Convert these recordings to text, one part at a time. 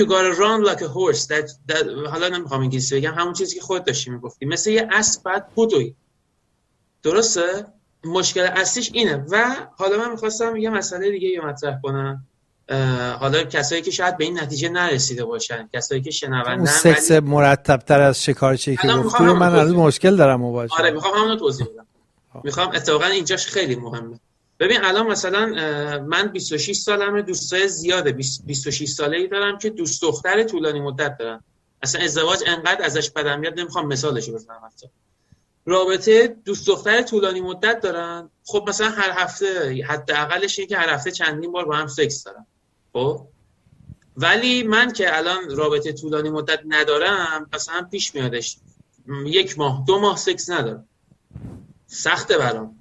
you gotta run like a horse. حالا نمیخوام انگلیسی بگم، همون چیزی که خودت داشتی میگفتی، مثل یه اسب باید بدوی. درسته؟ مشکل اصلیش اینه. و حالا من میخواستم یه مسئله دیگه یه مطرح کنم. حالا کسایی که شاید به این نتیجه نرسیده باشن، کسایی که شنوندن، اون سکس مرتب تر از شکارچی که گفتی رو من الان مشکل دارم مواجه. آره میخوام همون رو توضیح بدم. میخوام اتفاقا اینجاش خیلی مهمه. ببین الان مثلا من 26 سالمه، دوستای زیاده 26 ساله‌ای دارم که دوست دختر طولانی مدت دارن. اصلا ازدواج انقدر ازش بدم میاد نمیخوام مثالشو بزنم. حتی رابطه دوست دختر طولانی مدت دارن، خب مثلا هر هفته حداقلش اینه که هر هفته چندین بار با هم سکس دارن. خب ولی من که الان رابطه طولانی مدت ندارم، مثلا پیش میادش 1 ماه 2 ماه سکس ندارم، سخته برام.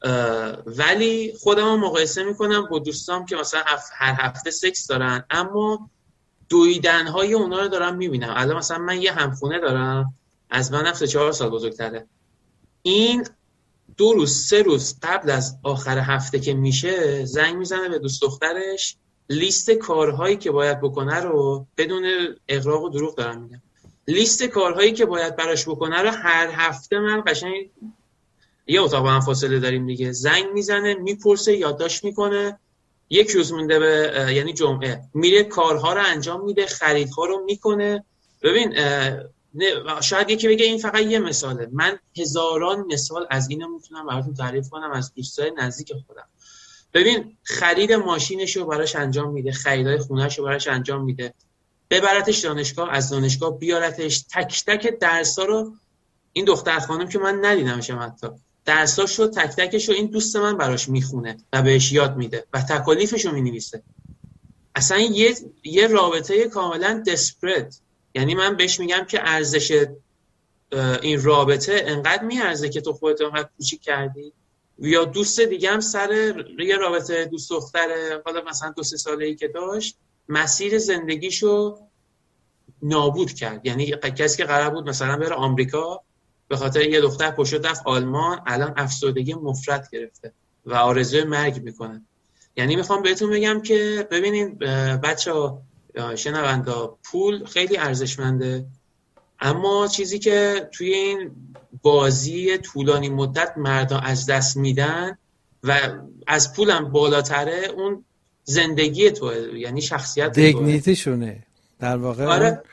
ولی خودم رو مقایسه میکنم با دوستام که مثلا هر هفته سکس دارن، اما دویدن‌های اونا رو دارم میبینم. الان مثلا من یه همخونه دارم، از منم 3-4 سال بزرگتره. این 2 روز 3 روز قبل از آخر هفته که میشه زنگ میزنه به دوست دخترش، لیست کارهایی که باید بکنه رو، بدون اغراق و دروغ دارم میگم، لیست کارهایی که باید براش بکنه رو هر هفته من قشنگ یه اتاق با هم فاصله داریم دیگه، زنگ میزنه میپرسه، یادداشت میکنه. 1 روز مونده به یعنی جمعه میره کارها رو انجام میده، خریدها رو میکنه. ببین شاید یکی بگه این فقط یه مثاله، من هزاران مثال از اینو میتونم براتون تعریف کنم از دوستای نزدیک خودم. ببین خرید ماشینشو براش انجام میده، خریدای خونهشو براش انجام میده، ببرتش دانشگاه، از دانشگاه بیارتش، تک تک درسا رو، این دختر خانم که من ندیدمشم حتی، درساشو تک تکشو این دوست من براش میخونه و بهش یاد میده و تکالیفشو مینویسه. اصلا یه رابطه کاملا دسپرت. یعنی من بهش میگم که ارزش این رابطه انقدر میارزه که تو خودت انقدر کوچیک کردی. یا دوست دیگه هم سر یه رابطه دوست دختره، حالا مثلا 2-3 ساله‌ای که داشت، مسیر زندگیشو نابود کرد. یعنی کسی که قرار بود مثلا بره آمریکا، به خاطر یه دختر پشت رفت آلمان، الان افسردگی مفرط گرفته و آرزوی مرگ میکنه. یعنی میخوام بهتون بگم که ببینین بچه‌ها، شنوندا، پول خیلی ارزشمنده، اما چیزی که توی این بازی طولانی مدت مردم از دست میدن و از پولم بالاتره، اون زندگی توه، یعنی شخصیت توه، دیگنیتیشونه در واقع. آره.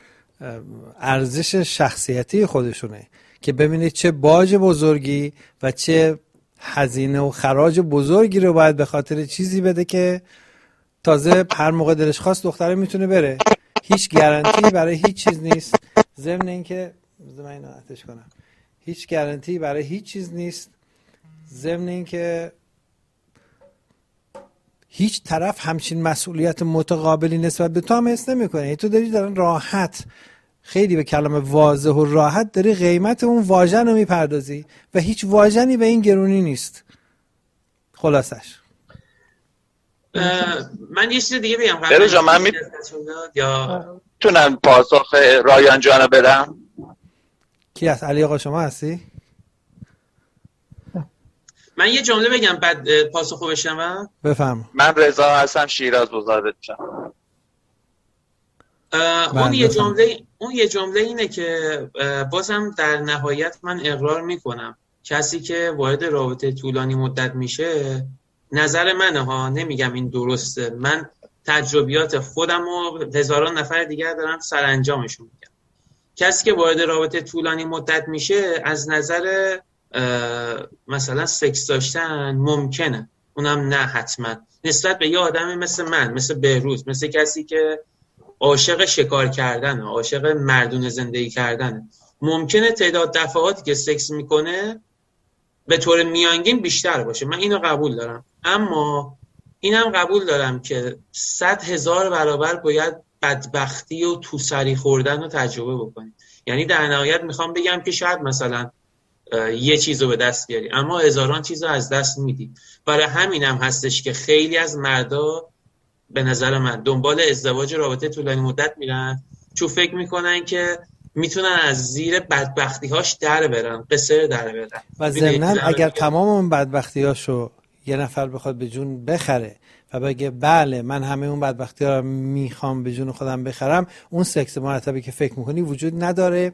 ارزش شخصیتی خودشونه که ببینید چه باج بزرگی و چه هزینه و خراج بزرگی رو باید به خاطر چیزی بده که تازه هر موقع دلش خواست دختره میتونه بره. هیچ گارانتی برای هیچ چیز نیست. ضمن اینکه من اینو آتش کنم، هیچ گارانتی برای هیچ چیز نیست. ضمن اینکه هیچ طرف همچین مسئولیت متقابلی نسبت به تو هم حس نمیکنه. تو داری دارن راحت، خیلی به کلمه واضح و راحت داری قیمت اون واژن رو میپردازی و هیچ واژنی به این گرونی نیست. خلاصش من یه چیز دیگه بگم. برو من میتونم پاسخ رایان جانو بدم؟ کی هست؟ علی آقا شما هستی؟ من یه جمله بگم بعد پاسخو بشنوم. بفهم. من رضا هستم، شیراز بزرگشم. اون یه جمله اینه که بازم در نهایت من اقرار میکنم کسی که وارد رابطه طولانی مدت میشه، نظر منه ها، نمیگم این درسته، من تجربیات خودم و هزاران نفر دیگر دارم سرانجامشون میگم. کسی که وارد رابطه طولانی مدت میشه، از نظر مثلا سکس داشتن ممکنه، اونم نه حتما، نسبت به یه آدم مثل من، مثل بهروز، مثل کسی که عاشق شکار کردنه، عاشق مردونه زندگی کردنه، ممکنه تعداد دفعاتی که سکس میکنه به طور میانگین بیشتر باشه. من اینو قبول دارم، اما اینم قبول دارم که 100,000 برابر باید بدبختی و تو سری خوردن رو تجربه بکنی. یعنی در نهایت میخوام بگم که شاید مثلا یه چیزو به دست بیاری، اما هزاران چیزو از دست میدی. برای همینم هستش که خیلی از مردا به نظر من دنبال ازدواج رابطه طولانی مدت میرن، چون فکر میکنن که میتونن از زیر بدبختی‌هاش در برن، قصر در برن. و ضمناً اگر تمام اون بدبختی‌هاشو یه نفر بخواد به جون بخره و بگه بله من همه اون بدبختی ها رو میخوام به جون خودم بخرم، اون سکس مرتبی که فکر میکنی وجود نداره.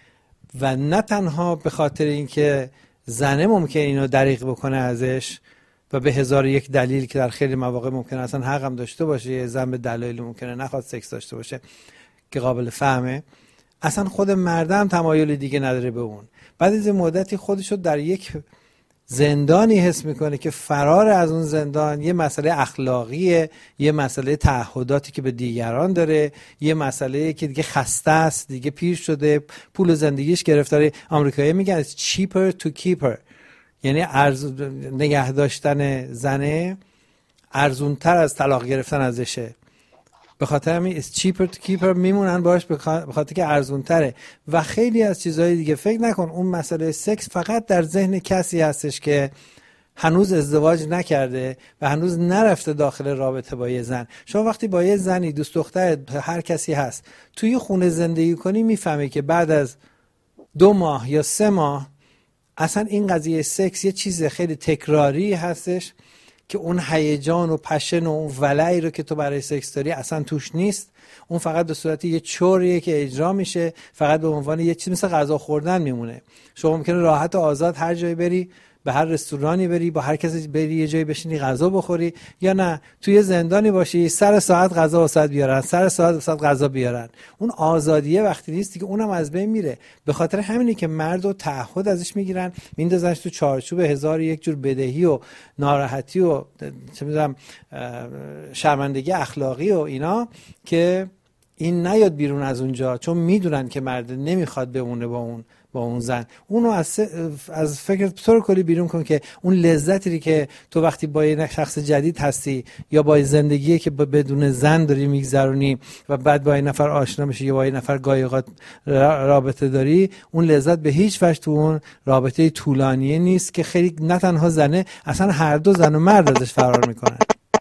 و نه تنها به خاطر اینکه زنه ممکن اینو دریغ بکنه ازش و به 1001 دلیل که در خیلی مواقع ممکنه اصلا حق هم داشته باشه، یه زن به دلایل ممکنه نخواد سکس داشته باشه که قابل فهمه، اصلا خود مردم تمایل دیگه نداره به اون. بعد از مدتی خودشو در یک زندانی حس میکنه که فرار از اون زندان یه مسئله اخلاقیه، یه مسئله تعهداتی که به دیگران داره، یه مسئله که دیگه خسته است، دیگه پیر شده، پول زندگیش گرفتاره. آمریکایی میگن it's cheaper to keep her، یعنی نگه داشتن زنه ارزونتر از طلاق گرفتن ازشه. به خاطر همین it's cheaper to keep her میمونن باش، به خاطر که ارزون تره. و خیلی از چیزهای دیگه. فکر نکن اون مسئله سکس فقط در ذهن کسی هستش که هنوز ازدواج نکرده و هنوز نرفته داخل رابطه با یه زن. شما وقتی با یه زنی، دوست دختر، هر کسی هست، توی خونه زندگی کنی، میفهمی که بعد از 2 ماه یا 3 ماه اصلا این قضیه سکس یه چیز خیلی تکراری هستش که اون هیجان و پشن و اون ولعی رو که تو برای سکس داری اصلا توش نیست. اون فقط به صورت یه چوریه که اجرا میشه، فقط به عنوان یه چیز مثل غذا خوردن میمونه. شما ممکنه راحت و آزاد هر جایی بری، به هر رستورانی بری، با هر کسی بری یه جایی بشینی غذا بخوری، یا نه توی زندانی باشی سر ساعت غذا وسط بیارن، سر ساعت وسط غذا بیارن. اون آزادیه وقتی نیست دیگه، اونم از بین میره. به خاطر همینی که مردو تعهد ازش میگیرن، میندازنش تو چارچوب 1001 جور بدهی و ناراحتی و چه میدونم شرمندگی اخلاقی و اینا، که این نیاد بیرون از اونجا، چون میدونن که مرد نمیخواد بمونه با اون زن. اونو از فکر طور کلی بیرون کن که اون لذتی که تو وقتی با یه شخص جدید هستی یا با زندگی که بدون زن داری میگذرونی و بعد با این نفر آشنا میشی یا با این نفر گاهی اوقات رابطه داری، اون لذت به هیچ وجه تو اون رابطه طولانیه نیست که خیلی نه تنها زنه، اصلا هر دو زن و مرد ازش فرار میکنن.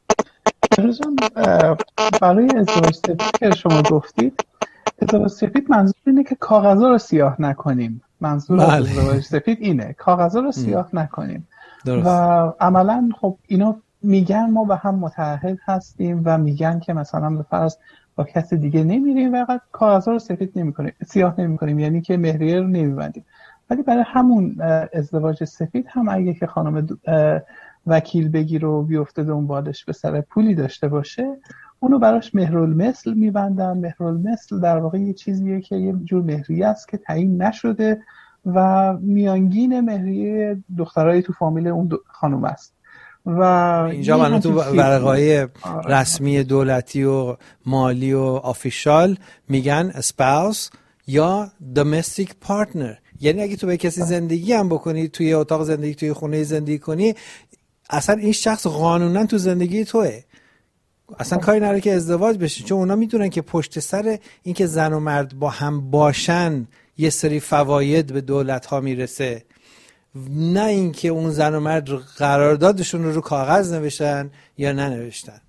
برای ازدواج سفید که شما گفتید، ازدواج سفید منظور اینه که کاغذها رو سیاه نکنیم. منظور از ازدواج سفید اینه کاغذها رو سیاه نکنیم. درست. و عملا خب اینا میگن ما به هم متعهد هستیم و میگن که مثلا به فرض با کسی دیگه نمیریم و فقط کاغذها رو سفید نمی‌کنیم، سیاه نمی‌کنیم، یعنی که مهریه رو نمی‌بندیم. ولی برای همون ازدواج سفید هم اگه که خانم وکیل بگیر و بیفته دنبالش به سر پولی داشته باشه، اونو براش مهرالمثل میبندن. مهرالمثل در واقع یه چیزیه که یه جور مهریه است که تعیین نشده و میانگین مهریه دخترای تو فامیل اون خانم است. و اینجا من تو ورقای رسمی دولتی و مالی و آفیشال میگن spouse یا domestic partner. یعنی اگه تو به کسی زندگی هم بکنی، توی اتاق زندگی، توی خونه زندگی کنی، اصلا این شخص قانونا تو زندگی توه. اصلا کاری نداره که ازدواج بشه، چون اونا میدونن که پشت سر این که زن و مرد با هم باشن یه سری فواید به دولت ها میرسه، نه اینکه اون زن و مرد قراردادشون رو کاغذ نوشتن یا ننوشتن.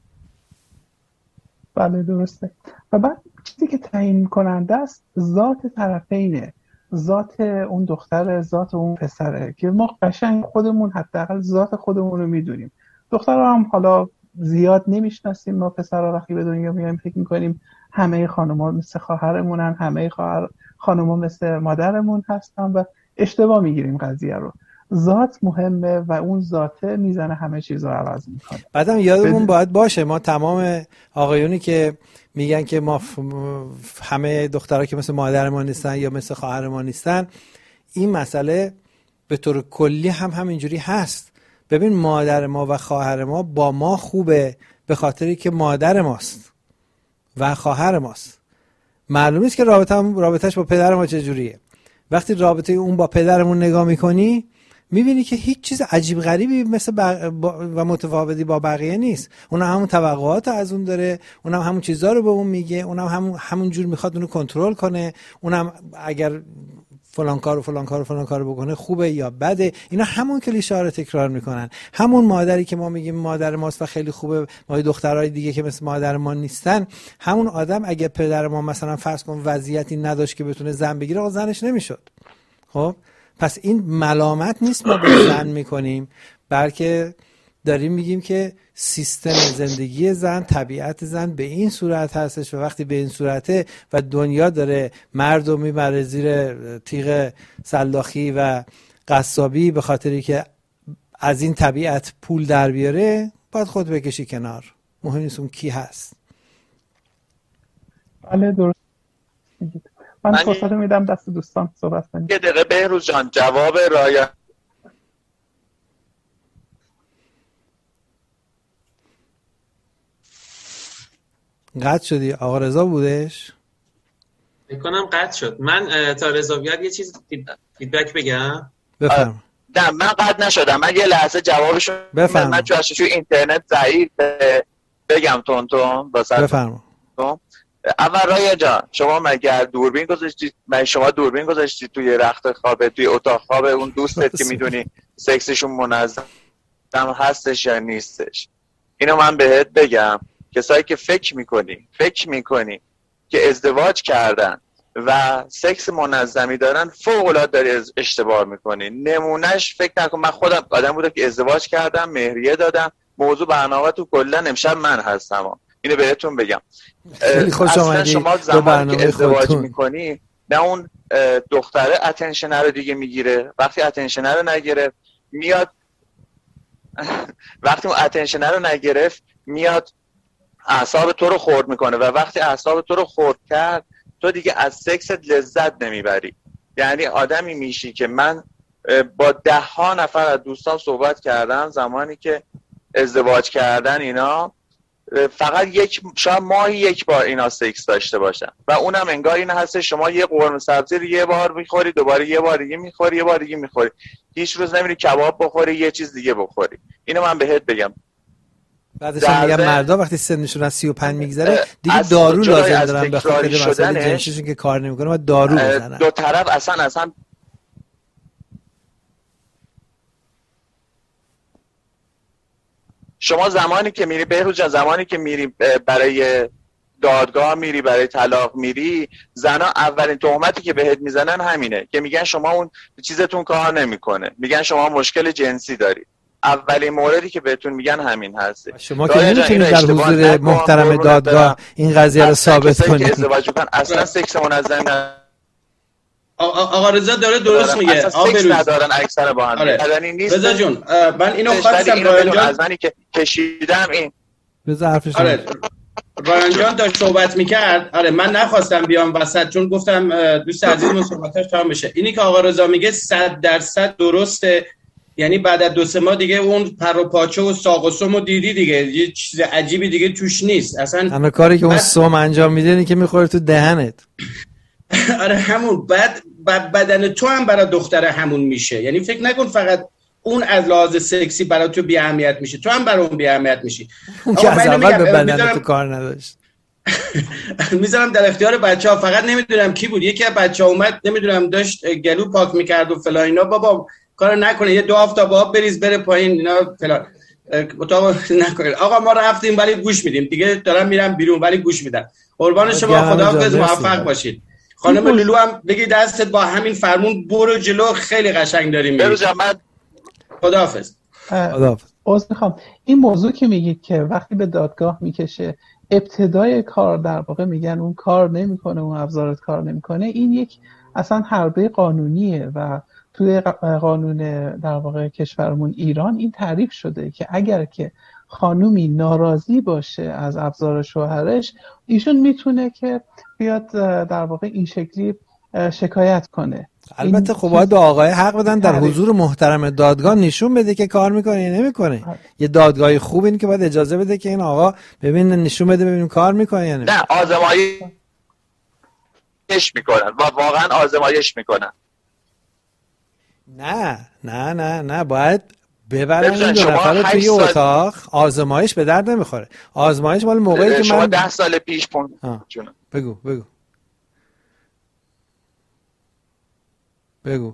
بله درسته. و بعد چیزی که تعیین کننده است ذات طرفینه، ذات اون دختر، ذات اون پسره، که ما قشنگ خودمون حداقل ذات خودمون رو میدونیم. دخترها هم حالا زیاد نمیشناسیم، ما پسرها وقتی به دنیا میایم فکر میکنیم همه خانم‌ها مثل خواهرمونن، همه خانم‌ها مثل مادرمون هستن و اشتباه میگیریم قضیه رو. ذات مهمه و اون ذاته میزنه همه چیز رو عوض میکنه. بعدم یادمون باید باشه ما تمام آقایونی که میگن که ما همه دخترها که مثل مادر ما نیستن یا مثل خواهر ما نیستن، این مسئله به طور کلی هم همینجوری هست. ببین مادر ما و خواهر ما با ما خوبه به خاطری که مادر ماست و خواهر ماست. معلوم نیست که رابطهش با پدر ما چجوریه. وقتی رابطه اون با پدرمون نگاه میکنی میبینی که هیچ چیز عجیب غریبی مثل و متفاوتی با بقیه نیست. اون همون توقعات از اون داره، اون همون چیزا رو به اون میگه، اون همون جور میخواد اونو کنترل کنه، اونم اگر فلان کار و فلان کار و فلان کار بکنه خوبه یا بده. اینا همون کلیشه ها رو تکرار میکنن. همون مادری که ما میگیم مادر ماست و خیلی خوبه، ما دخترای دیگه که مثل مادر ما نیستن، همون آدم اگه پدر ما مثلا فرض کن وضعیتی نداشت که بتونه زن بگیره، زنش نمیشد. خب پس این ملامت نیست ما به زن میکنیم، بلکه داریم میگیم که سیستم زندگی زن، طبیعت زن به این صورت هستش و وقتی به این صورته و دنیا داره مرد رو میبره زیر تیغ سلاخی و قصابی به خاطری که از این طبیعت پول در بیاره، باید خود بکشی کنار، مهم نیست اون کی هست. بله درست میگید. من فرصت میدم دست دوستان صحبت کنیم. یه دقیقه بهروز جان، جواب رایان قطع شدی؟ آقا رضا بودش؟ بکنم قطع شد. من تا رضا بیاد یه چیز فیدبک بگم. بفرم. نه من قطع نشدم، من یه لحظه جوابشو بفرم. من چون اینترنت ضعیف بگم تون بفرم. اول رایان جان، شما مگر دوربین گذاشتید؟ شما دوربین گذاشتید توی رخت خوابه، توی اتاق خواب اون دوستت که میدونی سکسشون منظم هستش یا نیستش؟ اینو من بهت بگم، کسایی که فکر میکنی که ازدواج کردن و سکس منظمی دارن فوق العاده داری اشتباه میکنی. نمونهش فکر نکن، من خودم آدم بودم که ازدواج کردم، مهریه دادم، موضوع برنامه تو کلا امشب من هستم. اینو بهتون بگم. خیلی خوش آمدی. شما زمانی که ازدواج میکنی نه اون دختره اتنشن رو دیگه میگیره، وقتی اتنشن رو نگرفت میاد وقتی اون اتنشن رو نگرفت میاد اعصاب تو رو خورد میکنه و وقتی اعصاب تو رو خورد کرد تو دیگه از سکست لذت نمیبری. یعنی آدمی میشی که من با 10 نفر از دوستان صحبت کردم زمانی که ازدواج کردن اینا فقط شاید ماهی یک بار اینا سکس داشته باشن و اونم انگار این هست شما یه قرمه سبزی رو یه بار میخوری، دوباره یه بار دیگه میخوری، یه بار دیگه میخوری، هیچ روز نمیری کباب بخوری، یه چیز دیگه بخوری. اینو من بهت بگم. بعدش هم میگم مردا وقتی سنشون از 35 میگذره دیگه دارو لازم دارن به خاطر مسائل جنسیشون که کار نمیکنه و دارو بزنن. دو طرف اصلا شما زمانی که میری بهروز جان، زمانی که میری برای دادگاه میری، برای طلاق میری، زنا اولین تهمتی که بهت میزنن همینه که میگن شما اون چیزتون کار نمیکنه، میگن شما مشکل جنسی دارید. اولین موردی که بهتون میگن همین هست. شما که نمیتونید در حضور محترم دادگاه این قضیه رو ثابت کنید. ازدواج میکنن اصلا سکس منظم آقا رضا داره درست میگه. سکس ندارن اکثر با هم. نیست. رضا جون من اینو خواستم رایان جان از منی که کشیدم این رضا حرفش. رایان جان داشت صحبت میکرد. من نخواستم بیام وسط چون گفتم دوست عزیزمون صحبتاش تمام بشه. اینی که آقا رضا میگه 100% درسته. یعنی بعد از 2-3 ماه دیگه اون پر و پاچه و ساق و سمو دیدی دیگه، یه چیز عجیبی دیگه توش نیست اصلا. همه کاری که اون سم انجام میده اینه که میخوره تو دهنت. آره همون. بعد بدن تو هم برای دختره همون میشه. یعنی فکر نکن فقط اون از لحاظ سکسی برای تو بی اهمیت میشه، تو هم برای اون بی اهمیت میشی. اون که از اول به بدن تو کار نداشت. میذارم در اختیار بچه‌ها. فقط نمیدونم کی بود، یکی از بچه‌ها اومد نمیدونم داشت گلو پاک میکرد و فلان اینا. بابا کار نکنه، یه 2 آفتاب آب بریز بره پایین اینا فلان اتاق نکنید. آقا ما رفتیم ولی گوش میدیم دیگه، دارم میرم بیرون ولی گوش میدم. قربان شما، خداحافظ، موفق باشید. خانم لولو هم بگی دستت با همین فرمون برو جلو، خیلی قشنگ داریم میریم. خداحافظ. عذر میخوام. این موضوع که میگید که وقتی به دادگاه میکشه ابتدای کار در واقع میگن اون کار نمیکنه، اون ابزارت کار نمیکنه، این یک اصلا حربه قانونیه و توی قانون در واقع کشورمون ایران این تعریف شده که اگر که خانومی ناراضی باشه از ابزار شوهرش، ایشون میتونه که بیاد در واقع این شکلی شکایت کنه. البته خب باید آقای حق بدن در حضور محترم دادگاه نشون بده که کار میکنه یا نمیکنه. یه دادگاهی خوب این که باید اجازه بده که این آقا ببین نشون بده ببینیم کار میکنه یا نه. آزمایش میکنن و واقعا آزمایش میکنن. نه باید ببرن این 2 نفر رو توی اتاق. آزمایش به درد نمیخوره. آزمایش مال موقعی که شما 10 سال پیش بگو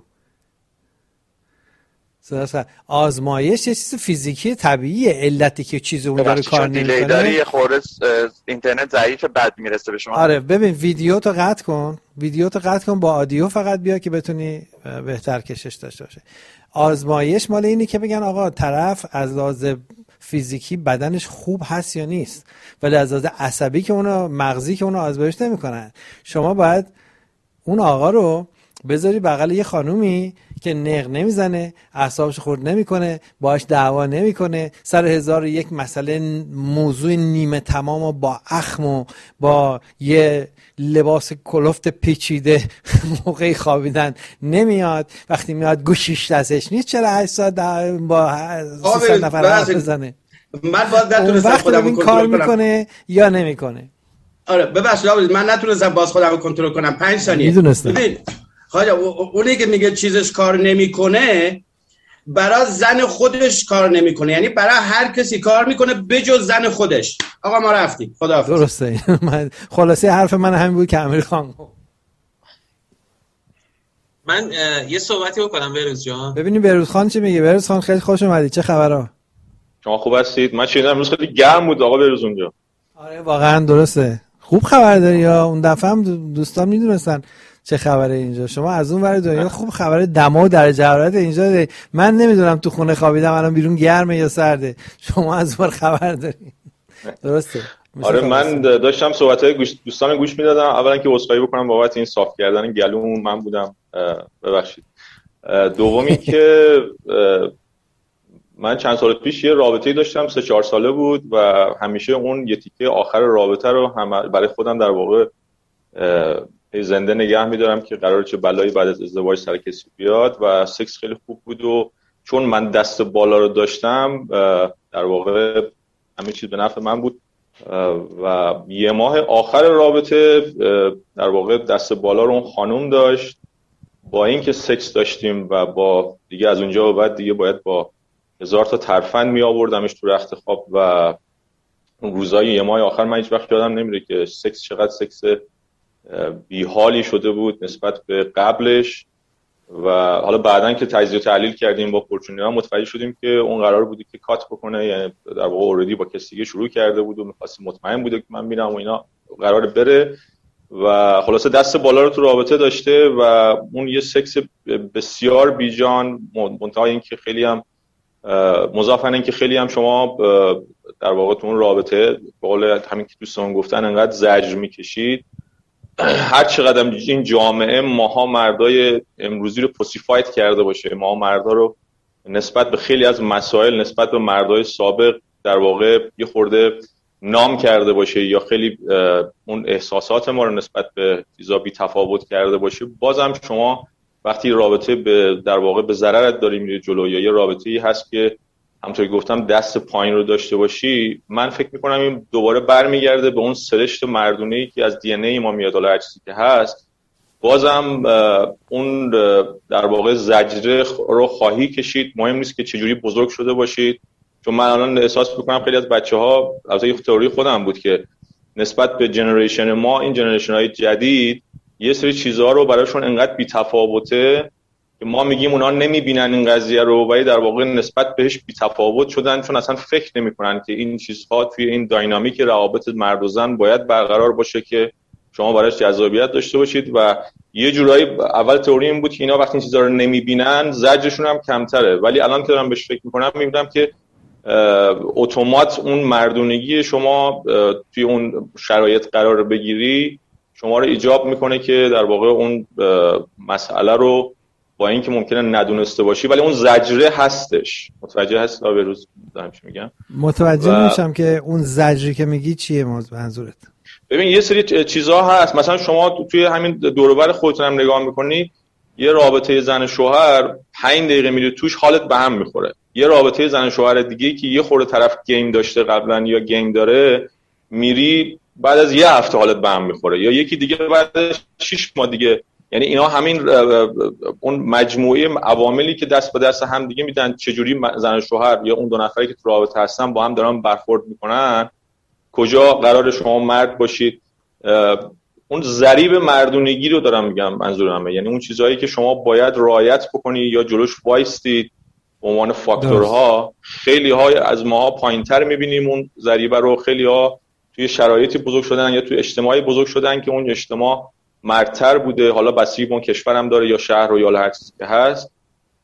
آزمایش یه چیز فیزیکی طبیعیه. علتی که چیزی اون داره کار نمیکنه داره یه خورده اینترنت ضعیف بد میرسه به شما. آره ببین ویدیو تو قطع کن با آدیو فقط بیا که بتونی بهتر کشش داشته باشه. آزمایش مال اینی که بگن آقا طرف از لحاظ فیزیکی بدنش خوب هست یا نیست، ولی از لحاظ عصبی که اونو مغزی که اونو آزمایش نمیکنن. شما باید اون آقا رو بذاری بغل یه خانومی که نق نمیزنه، اعصابش خورد نمیکنه، باهاش دعوا نمیکنه، سر 1001 مسئله موضوع نیمه تمام و با اخم و با یه لباس کلفت پیچیده موقعی خوابیدن نمیاد، وقتی میاد گوشیش دستش نیست 48 ساعت با 300 نفر حرف بزنه. من باید نتونستم خودم رو کار میکنه یا نمیکنه. آره ببخشید من نتونستم باز خودم رو کنترل کنم 5 ثانیه. میدونستم. ببین خواجه اونی که میگه چیزش کار نمیکنه برای زن خودش کار نمیکنه، یعنی برای هر کسی کار میکنه بجز زن خودش. آقا ما رفتیم، خداحافظ. درسته. خلاصه حرف من همین بود که امیر خان من یه صحبتی بکنم بهروز جان. ببینیم بهروز خان چی میگه. بهروز خان خیلی خوش اومدید، چه خبرها؟ شما خوب هستید؟ من شنیدم امروز خیلی گرم بود آقا بهروز اونجا. آره واقعا درسته. خوب خبر داری یا اون دفعه هم دوستان میدونستن چه خبره اینجا. شما از اون ور دنیا خوب خبر دما و درجه حرارت اینجا داری. من نمیدونم تو خونه خوابیدم الان بیرون گرمه یا سرده. شما از اون خبر داری. درسته. آره من داشتم صحبت‌های دوستان گوش میدادم. اولا که عذرخواهی بکنم بابت این صاف کردن گلوم، من بودم، ببخشید. دومی که من چند سال پیش یه رابطه‌ای داشتم 3-4 ساله بود و همیشه اون یه تیکه آخر رابطه رو هم برای خودم در واقع زنده نگه می‌دارم که قراره چه بلایی بعد از ازدواج سر کسی بیاد و سکس خیلی خوب بود و چون من دست بالا رو داشتم در واقع همه چیز به نفع من بود و یه ماه آخر رابطه در واقع دست بالا رو اون خانوم داشت. با اینکه سکس داشتیم و با دیگه از اونجا به بعد دیگه باید با 1000 تا ترفند می آوردمش تو رخت خواب و اون روزای یه ماه آخر من هیچ وقت یادم نمیره که سکس چقدر سکس بیحالی شده بود نسبت به قبلش. و حالا بعدن که تجزیه و تحلیل کردیم با پرچونی‌ها متوجه شدیم که اون قرار بوده که کات بکنه، یعنی در واقع اوردی با کسی دیگه شروع کرده بود و می‌خواست مطمئن بوده که من میرم و اینا قراره بره و خلاصه دست بالا رو تو رابطه داشته و اون یه سکس بسیار بیجان، منتهای این که خیلی هم مضافاً این که خیلی هم شما در واقع تو اون رابطه به قول همین که دوستان گفتن انقدر زجر میکشید. هر چقدر این جامعه ماها مردای امروزی رو پوسیفایت کرده باشه، ماها مردا رو نسبت به خیلی از مسائل نسبت به مردای سابق در واقع یه خورده نام کرده باشه یا خیلی اون احساسات ما رو نسبت به چیزا بی تفاوت کرده باشه، بازم شما وقتی رابطه در واقع به ضررت داری میره جلو یا یه رابطه‌ای هست که همونطوری گفتم دست پایین رو داشته باشی، من فکر میکنم این دوباره برمیگرده به اون سرشت مردونه‌ای که از دی ان ای ما میاد، حالا هر چیزی که هست بازم اون در واقع زجر رو خواهی کشید. مهم نیست که چجوری بزرگ شده باشید، چون من الان احساس میکنم خیلی از بچه‌ها از یه تئوری خودم بود که نسبت به جنریشن ما این جنریشن‌های جدید یه سری چیزها رو براشون انقدر بی‌تفاوته که ما میگیم اونا نمیبینن این قضیه رو، ولی در واقع نسبت بهش بی‌تفاوت شدن چون اصلا فکر نمیکنن که این چیزها توی این داینامیک روابط مرد و زن باید برقرار باشه که شما براش جذابیت داشته باشید. و یه جورایی اول تئوری این بود که اینا وقتی این چیزا رو نمیبینن زجرشون هم کمتره، ولی الان که دارم بهش فکر میکنم میبینم که اتومات اون مردونگی شما توی اون شرایط قرار بگیری شما رو ایجاب میکنه که در واقع اون مسئله رو با اینکه ممکنه ندونسته باشی ولی اون زجره هستش. متوجه هستی به روز دارم چی میگم؟ متوجه میشم که اون زجری که میگی چیه منظورت؟ ببین یه سری چیزها هست، مثلا شما توی همین دور و بر خودتون هم نگاه میکنی یه رابطه زن شوهر 5 دقیقه میری توش حالت به هم میخوره. یه رابطه زن شوهر دیگه که یه خورده طرف گیم داشته قبلا یا گیم داره میری بعد از یه هفته حالت به هم میخوره، یا یکی دیگه بعد 6 ماه دیگه. یعنی اینا همین اون مجموعه عواملی که دست به دست هم دیگه میدن چجوری زن شوهر یا اون دو نفری که تو رابطه هستن با هم دارن برخورد میکنن، کجا قرار شما مرد باشید. اون ضریب مردونگی رو دارم میگم منظورمه، یعنی اون چیزهایی که شما باید رعایت بکنی یا جلوش وایستید به عنوان فاکتورها. خیلی های از ماها پایینتر میبینیم اون ضریب رو، خیلی ها توی شرایطی بزرگ شدن یا توی اجتماعی بزرگ شدن که اون اجتماع مردتر بوده، حالا بستگی به اون کشورم داره یا شهر و یا هر چیزی که هست.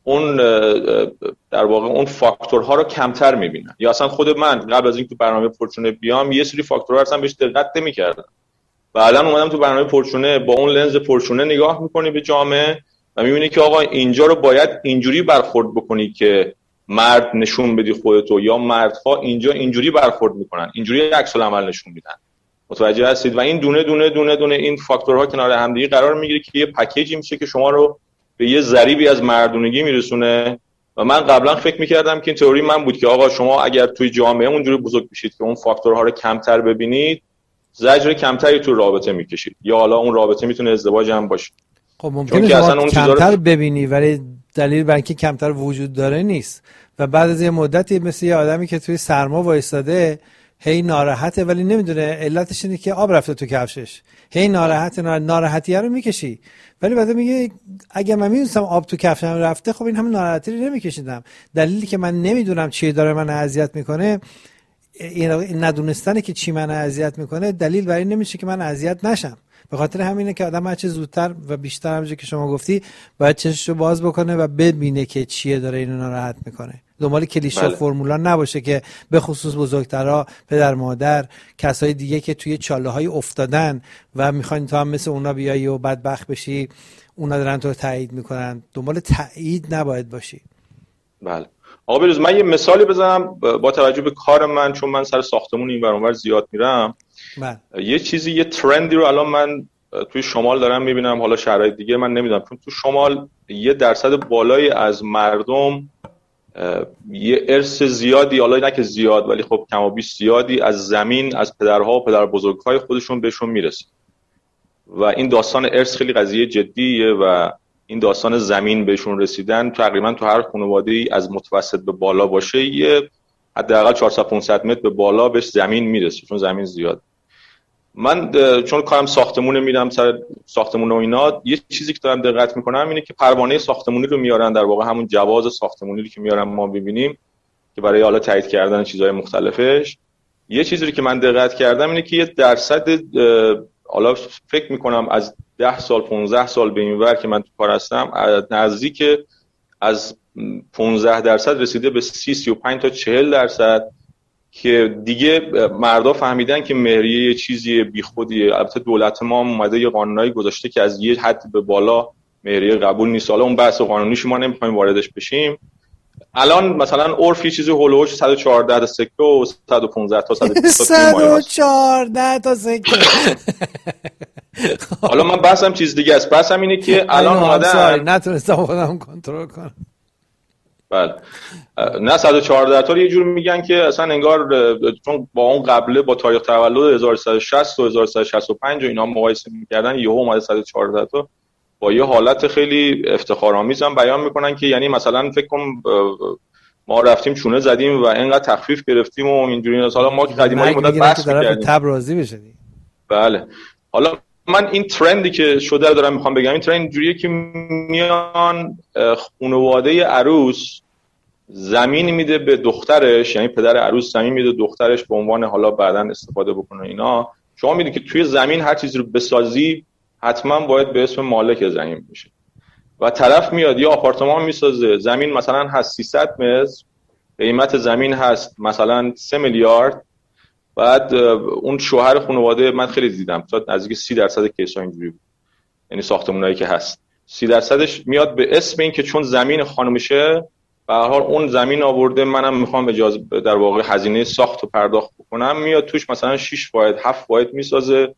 اون در واقع اون فاکتورها رو کمتر میبینن. یا اصلا خود من قبل از اینکه تو برنامه پرچونه بیام یه سری فاکتورها اصلا بهش دقت نمی‌کردم. بعداً اومدم تو برنامه پرچونه، با اون لنز پرچونه نگاه می‌کنی به جامعه و می‌بینی که آقا اینجا رو باید اینجوری برخورد بکنی که مرد نشون بدی خودتو، یا مردها اینجا اینجوری برخورد میکنن، اینجوری عکس العمل نشون میدن. متوجه هستید؟ و این دونه دونه دونه دونه این فاکتورها کنار همدیگه قرار میگیره که یه پکیجی میشه که شما رو به یه ضریبی از مردونگی میرسونه. و من قبلا فکر میکردم که این تئوری من بود که آقا شما اگر توی جامعه اونجوری بزرگ بشید که اون فاکتورها رو کمتر ببینید، زجر کمتری تو رابطه میکشید، یا حالا اون رابطه میتونه ازدواج هم باشه. خب ممکنه شما کمتر ببینی ولی دلیل بر اینکه کمتر وجود داره نیست. و بعد از یه مدتی مثل یه آدمی که توی سرما وایساده هی ناراحته ولی نمیدونه علتش اینه که آب رفته تو کفشش، هی ناراحتیه رو میکشی، ولی بعد میگه اگه من میدونستم آب تو کفشم رفته خب این همه ناراحتی رو نمیکشیدم. دلیلی که من نمیدونم چی داره من اذیت میکنه، این ندونستنه که چی من اذیت میکنه دلیل برای نمیشه که من اذیت نشم. به خاطر همینه که آدم هر چه زودتر و بیشتر همونجوری که شما گفتی باید چششو باز بکنه و ببینه که چیه داره اینو ناراحت میکنه. دنبال کلیشه فرمولا نباشه که به خصوص بزرگترها، پدر مادر، کسای دیگه که توی چاله‌های افتادن و میخواین تو هم مثل اونا بیایی و بدبخت بشی، اونا دارن تو رو تایید میکنن. دنبال تایید نباید باشی. بله. آقا بروز من یه مثالی بزنم با توجه به کار من، چون من سر ساختمون این ور اون ور زیاد میرم. یه ترندی رو الان من توی شمال دارم میبینم، حالا شهرهای دیگه من نمیدونم، چون تو شمال یه درصد بالایی از مردم یه ارث زیادی، حالا نه که زیاد ولی خب کم و بیش زیادی از زمین از پدرها و پدر بزرگهای خودشون بهشون میرسه. و این داستان ارث خیلی قضیه جدیه و این داستان زمین بهشون رسیدن تقریبا تو هر خانواده‌ای از متوسط به بالا باشه یه حداقل 400-500 متر به بالا بهش زمین میرسه، چون زمین زیاد. من چون کارم ساختمونه، میرم سر ساختمون و اینا، یه چیزی که دارم دقت میکنم اینه که پروانه ساختمونی رو میارن، در واقع همون جواز ساختمونی رو که میارن ما ببینیم که برای حالا تایید کردن چیزهای مختلفش. یه چیزی که من دقت کردم اینه که یه درصد، حالا فکر میکنم از 10 سال 15 سال به این ور که من تو کار هستم، نزدیک از 15% رسیده به 30-35 تا 40% که دیگه مردا فهمیدن که مهریه یه چیزی بیخودیه. البته دولت ما اومده یه قانونایی گذاشته که از یه حد به بالا مهریه قبول نیست. حالا اون بحث قانونیش ما نمیخوایم واردش بشیم. الان مثلا عرفی چیزی هولوش 114 تا سکه و 115 تا 114 تا سکه. حالا من بحثم چیز دیگه است. بحثم اینه که الان اومدن نتونستم خودم کنترل کنم. بله نه 114 تا یه جور میگن که اصلا انگار چون با اون قبله با تاریخ تولد 1160 و 1165 و اینا مقایسه میکردن، یهو اومده 114 تا با یه حالت خیلی افتخارآمیز هم بیان میکنن که یعنی مثلا فکر کنم ما رفتیم چونه زدیم و اینقدر تخفیف گرفتیم و اینجوری. مثلا ما که قدیمایی مدت بحث می‌کردیم تب راضی بشه. بله. حالا من این ترندی که شده رو دارم میخوام بگم، این ترند اینجوریه که میان خانواده عروس زمین میده به دخترش، یعنی پدر عروس زمین میده دخترش به عنوان حالا بعداً استفاده بکنه اینا. شما میدونید که توی زمین هر چیزی رو بسازی حتما باید به اسم مالک زمین بشه و طرف میاد یا آپارتمان میسازه، زمین مثلا هست 300 متر، قیمت زمین هست مثلا 3 میلیارد، بعد اون شوهر خانواده من خیلی دیدم تا نزدیک 30% کیسا اینجوری بود، یعنی ساختمونایی که هست 30%ش میاد به اسم این که چون زمین خانمشه به هر حال اون زمین آورده، منم میخوام اجازه در واقع هزینه ساخت و پرداخت بکنم، میاد توش مثلا 6 واحد 7 واحد میسازه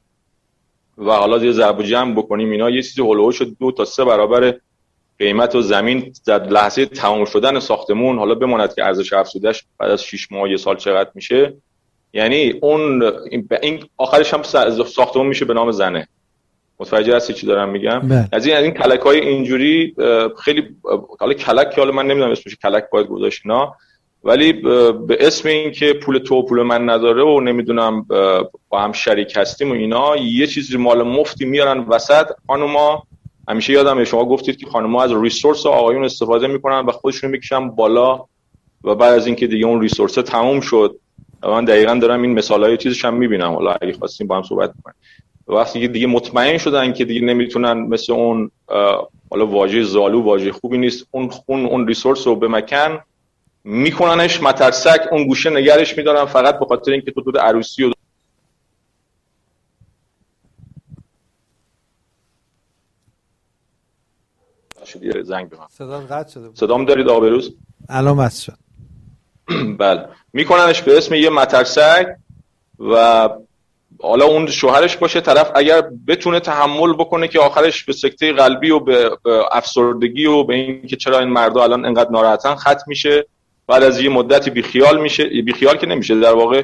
و حالا یه ضرب و جمع بکنیم اینا یه چیزی هولوش 2 تا 3 برابر قیمت و زمین در لحظه تمام شدن ساختمون، حالا بماند که ارزش افزوده‌اش بعد از 6 ماه یه سال چقدر میشه، یعنی اون این آخرش هم ساختمون میشه به نام زنه. متوجه هستی چی دارم میگم؟ از این کلک‌های اینجوری خیلی، حالا کلک که حالا من نمیدونم اسمش کلک باید گذاشت اینا، ولی به اسم این که پول تو پول من نداره و نمیدونم با هم شریک هستیم و اینا، یه چیزی مال مفتی میارن وسط. خانوما همیشه یادمه شما گفتید که خانوما از ریسورس آقایون استفاده میکنن و خودشون میکشن بالا و بعد از اینکه دیگه اون ریسورس تموم شد، من دقیقاً دارم این مثالای چیزش هم میبینم، حالا اگه خواستیم با هم صحبت کنیم، وقتی که دیگه مطمئن شدن که دیگه نمیتونن مثل اون حالا واژه زالو واژه خوبی نیست، اون ریسورس رو به مکن میکننش مترسک، اون گوشه نگرش میدارن فقط به خاطر اینکه تو عروسی و شدی زنگ به من. صدام قطع شده بود. صدام دارید آبروز؟ الان بس شد. بله، میکننش به اسم یه مترسک و حالا اون شوهرش باشه، طرف اگر بتونه تحمل بکنه که آخرش به سکته قلبی و به افسردگی و به این که چرا این مردا الان انقدر ناراحتن ختم میشه. بعد از یه مدتی بیخیال میشه، بیخیال که نمیشه، در واقع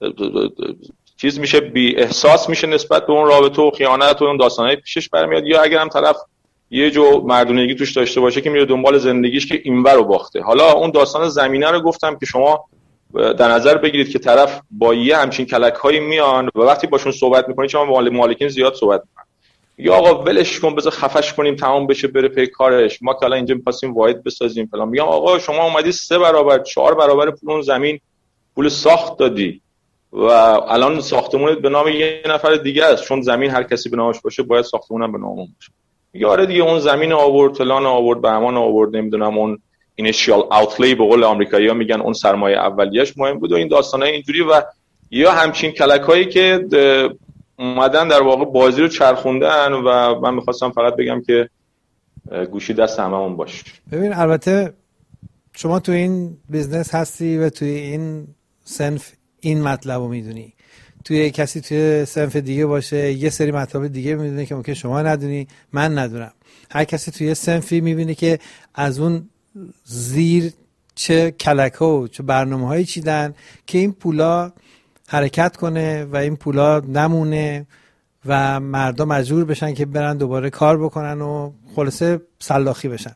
چیز میشه، بی احساس میشه نسبت به اون رابطه و خیانت و اون داستانای پیشش برمیاد. یا اگر هم طرف یه جو مردونگی توش داشته باشه که میره دنبال زندگیش که اینور رو باخته. حالا اون داستان زمینه رو گفتم که شما در نظر بگیرید که طرف با یه همچین کلک‌هایی میان و وقتی باشون صحبت می‌کنید، شما مالکین زیاد صحبت می‌کنن، یا آقا ولش کن بذار خفش کنیم تمام بشه بره پی کارش، ما که الان اینجا می‌خواستیم واحد بسازیم فلان. میگم آقا شما اومدی 3 برابر 4 برابر پول اون زمین پول ساخت دادی و الان ساختمونت به نام یه نفر دیگه است، چون زمین هر کسی به نامش باشه باید ساختمونم به نام اون باشه. میگه آره دیگه اون زمین آورد، فلان آورد، بهمان آورد، نمیدونم اون اینیشیال اوتلی به قول آمریکایی‌ها میگن اون سرمایه اولیه‌اش مهم بود و این داستانای اینجوری. و یا همچین کلکایی که اومدن در واقع بازی رو چرخوندن و من می‌خواستم فقط بگم که گوشی دست هممون باشه. ببین البته شما تو این بیزنس هستی و توی این صنف این مطلب رو میدونی، توی کسی توی صنف دیگه باشه یه سری مطلب دیگه میدونه که ممکن شما ندونی، من ندونم. هر کسی توی صنفی میبینه که از اون زیر چه کلک‌ها و چه برنامه‌هایی چیدن که این پولا حرکت کنه و این پولا نمونه و مردم مجبور بشن که برن دوباره کار بکنن و خلاصه سلاخی بشن.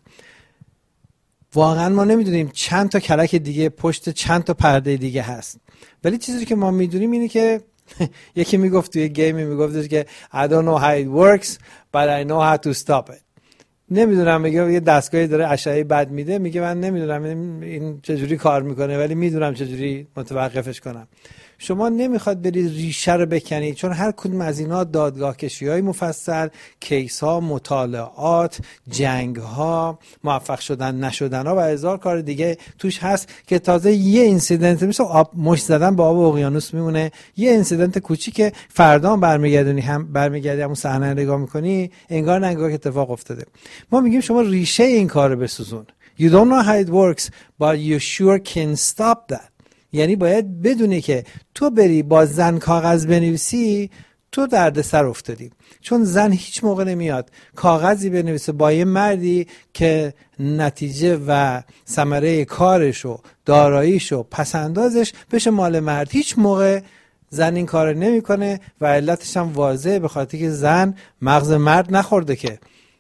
واقعا ما نمیدونیم چند تا کلک دیگه پشت چند تا پرده دیگه هست، ولی چیزی که ما میدونیم اینه که یکی میگفت توی گیمی میگفتش که I don't know how it works but I know how to stop it. نمیدونم، میگه یه دستگاهی داره اشعه بد میده، میگه من نمیدونم این چجوری کار میکنه ولی میدونم چجوری متوقفش کنم. شما نمیخواد برید ریشه رو بکنید، چون هر کدوم از اینا دادگاه کشی‌های مفصل، کیس‌ها، مطالعات، جنگ‌ها، موفق شدن نشدن‌ها و هزار کار دیگه توش هست که تازه یه اینسیدنت مثل مشت زدن با آب اقیانوس میمونه. یه اینسیدنت کوچیک فردا هم برمیگردی همون صحنه نگاه میکنی انگار نه انگار که اتفاق افتاده. ما میگیم شما ریشه این کارو بسوزون. You don't know how it works but you sure can stop that. یعنی باید بدونی که تو بری با زن کاغذ بنویسی تو دردسر افتادی، چون زن هیچ موقع نمیاد کاغذی بنویسه با یه مردی که نتیجه و ثمره کارش و داراییش و پسندازش بشه مال مرد. هیچ موقع زن این کار نمیکنه و علتش هم واضحه، به خاطر که زن مغز مرد نخورده که.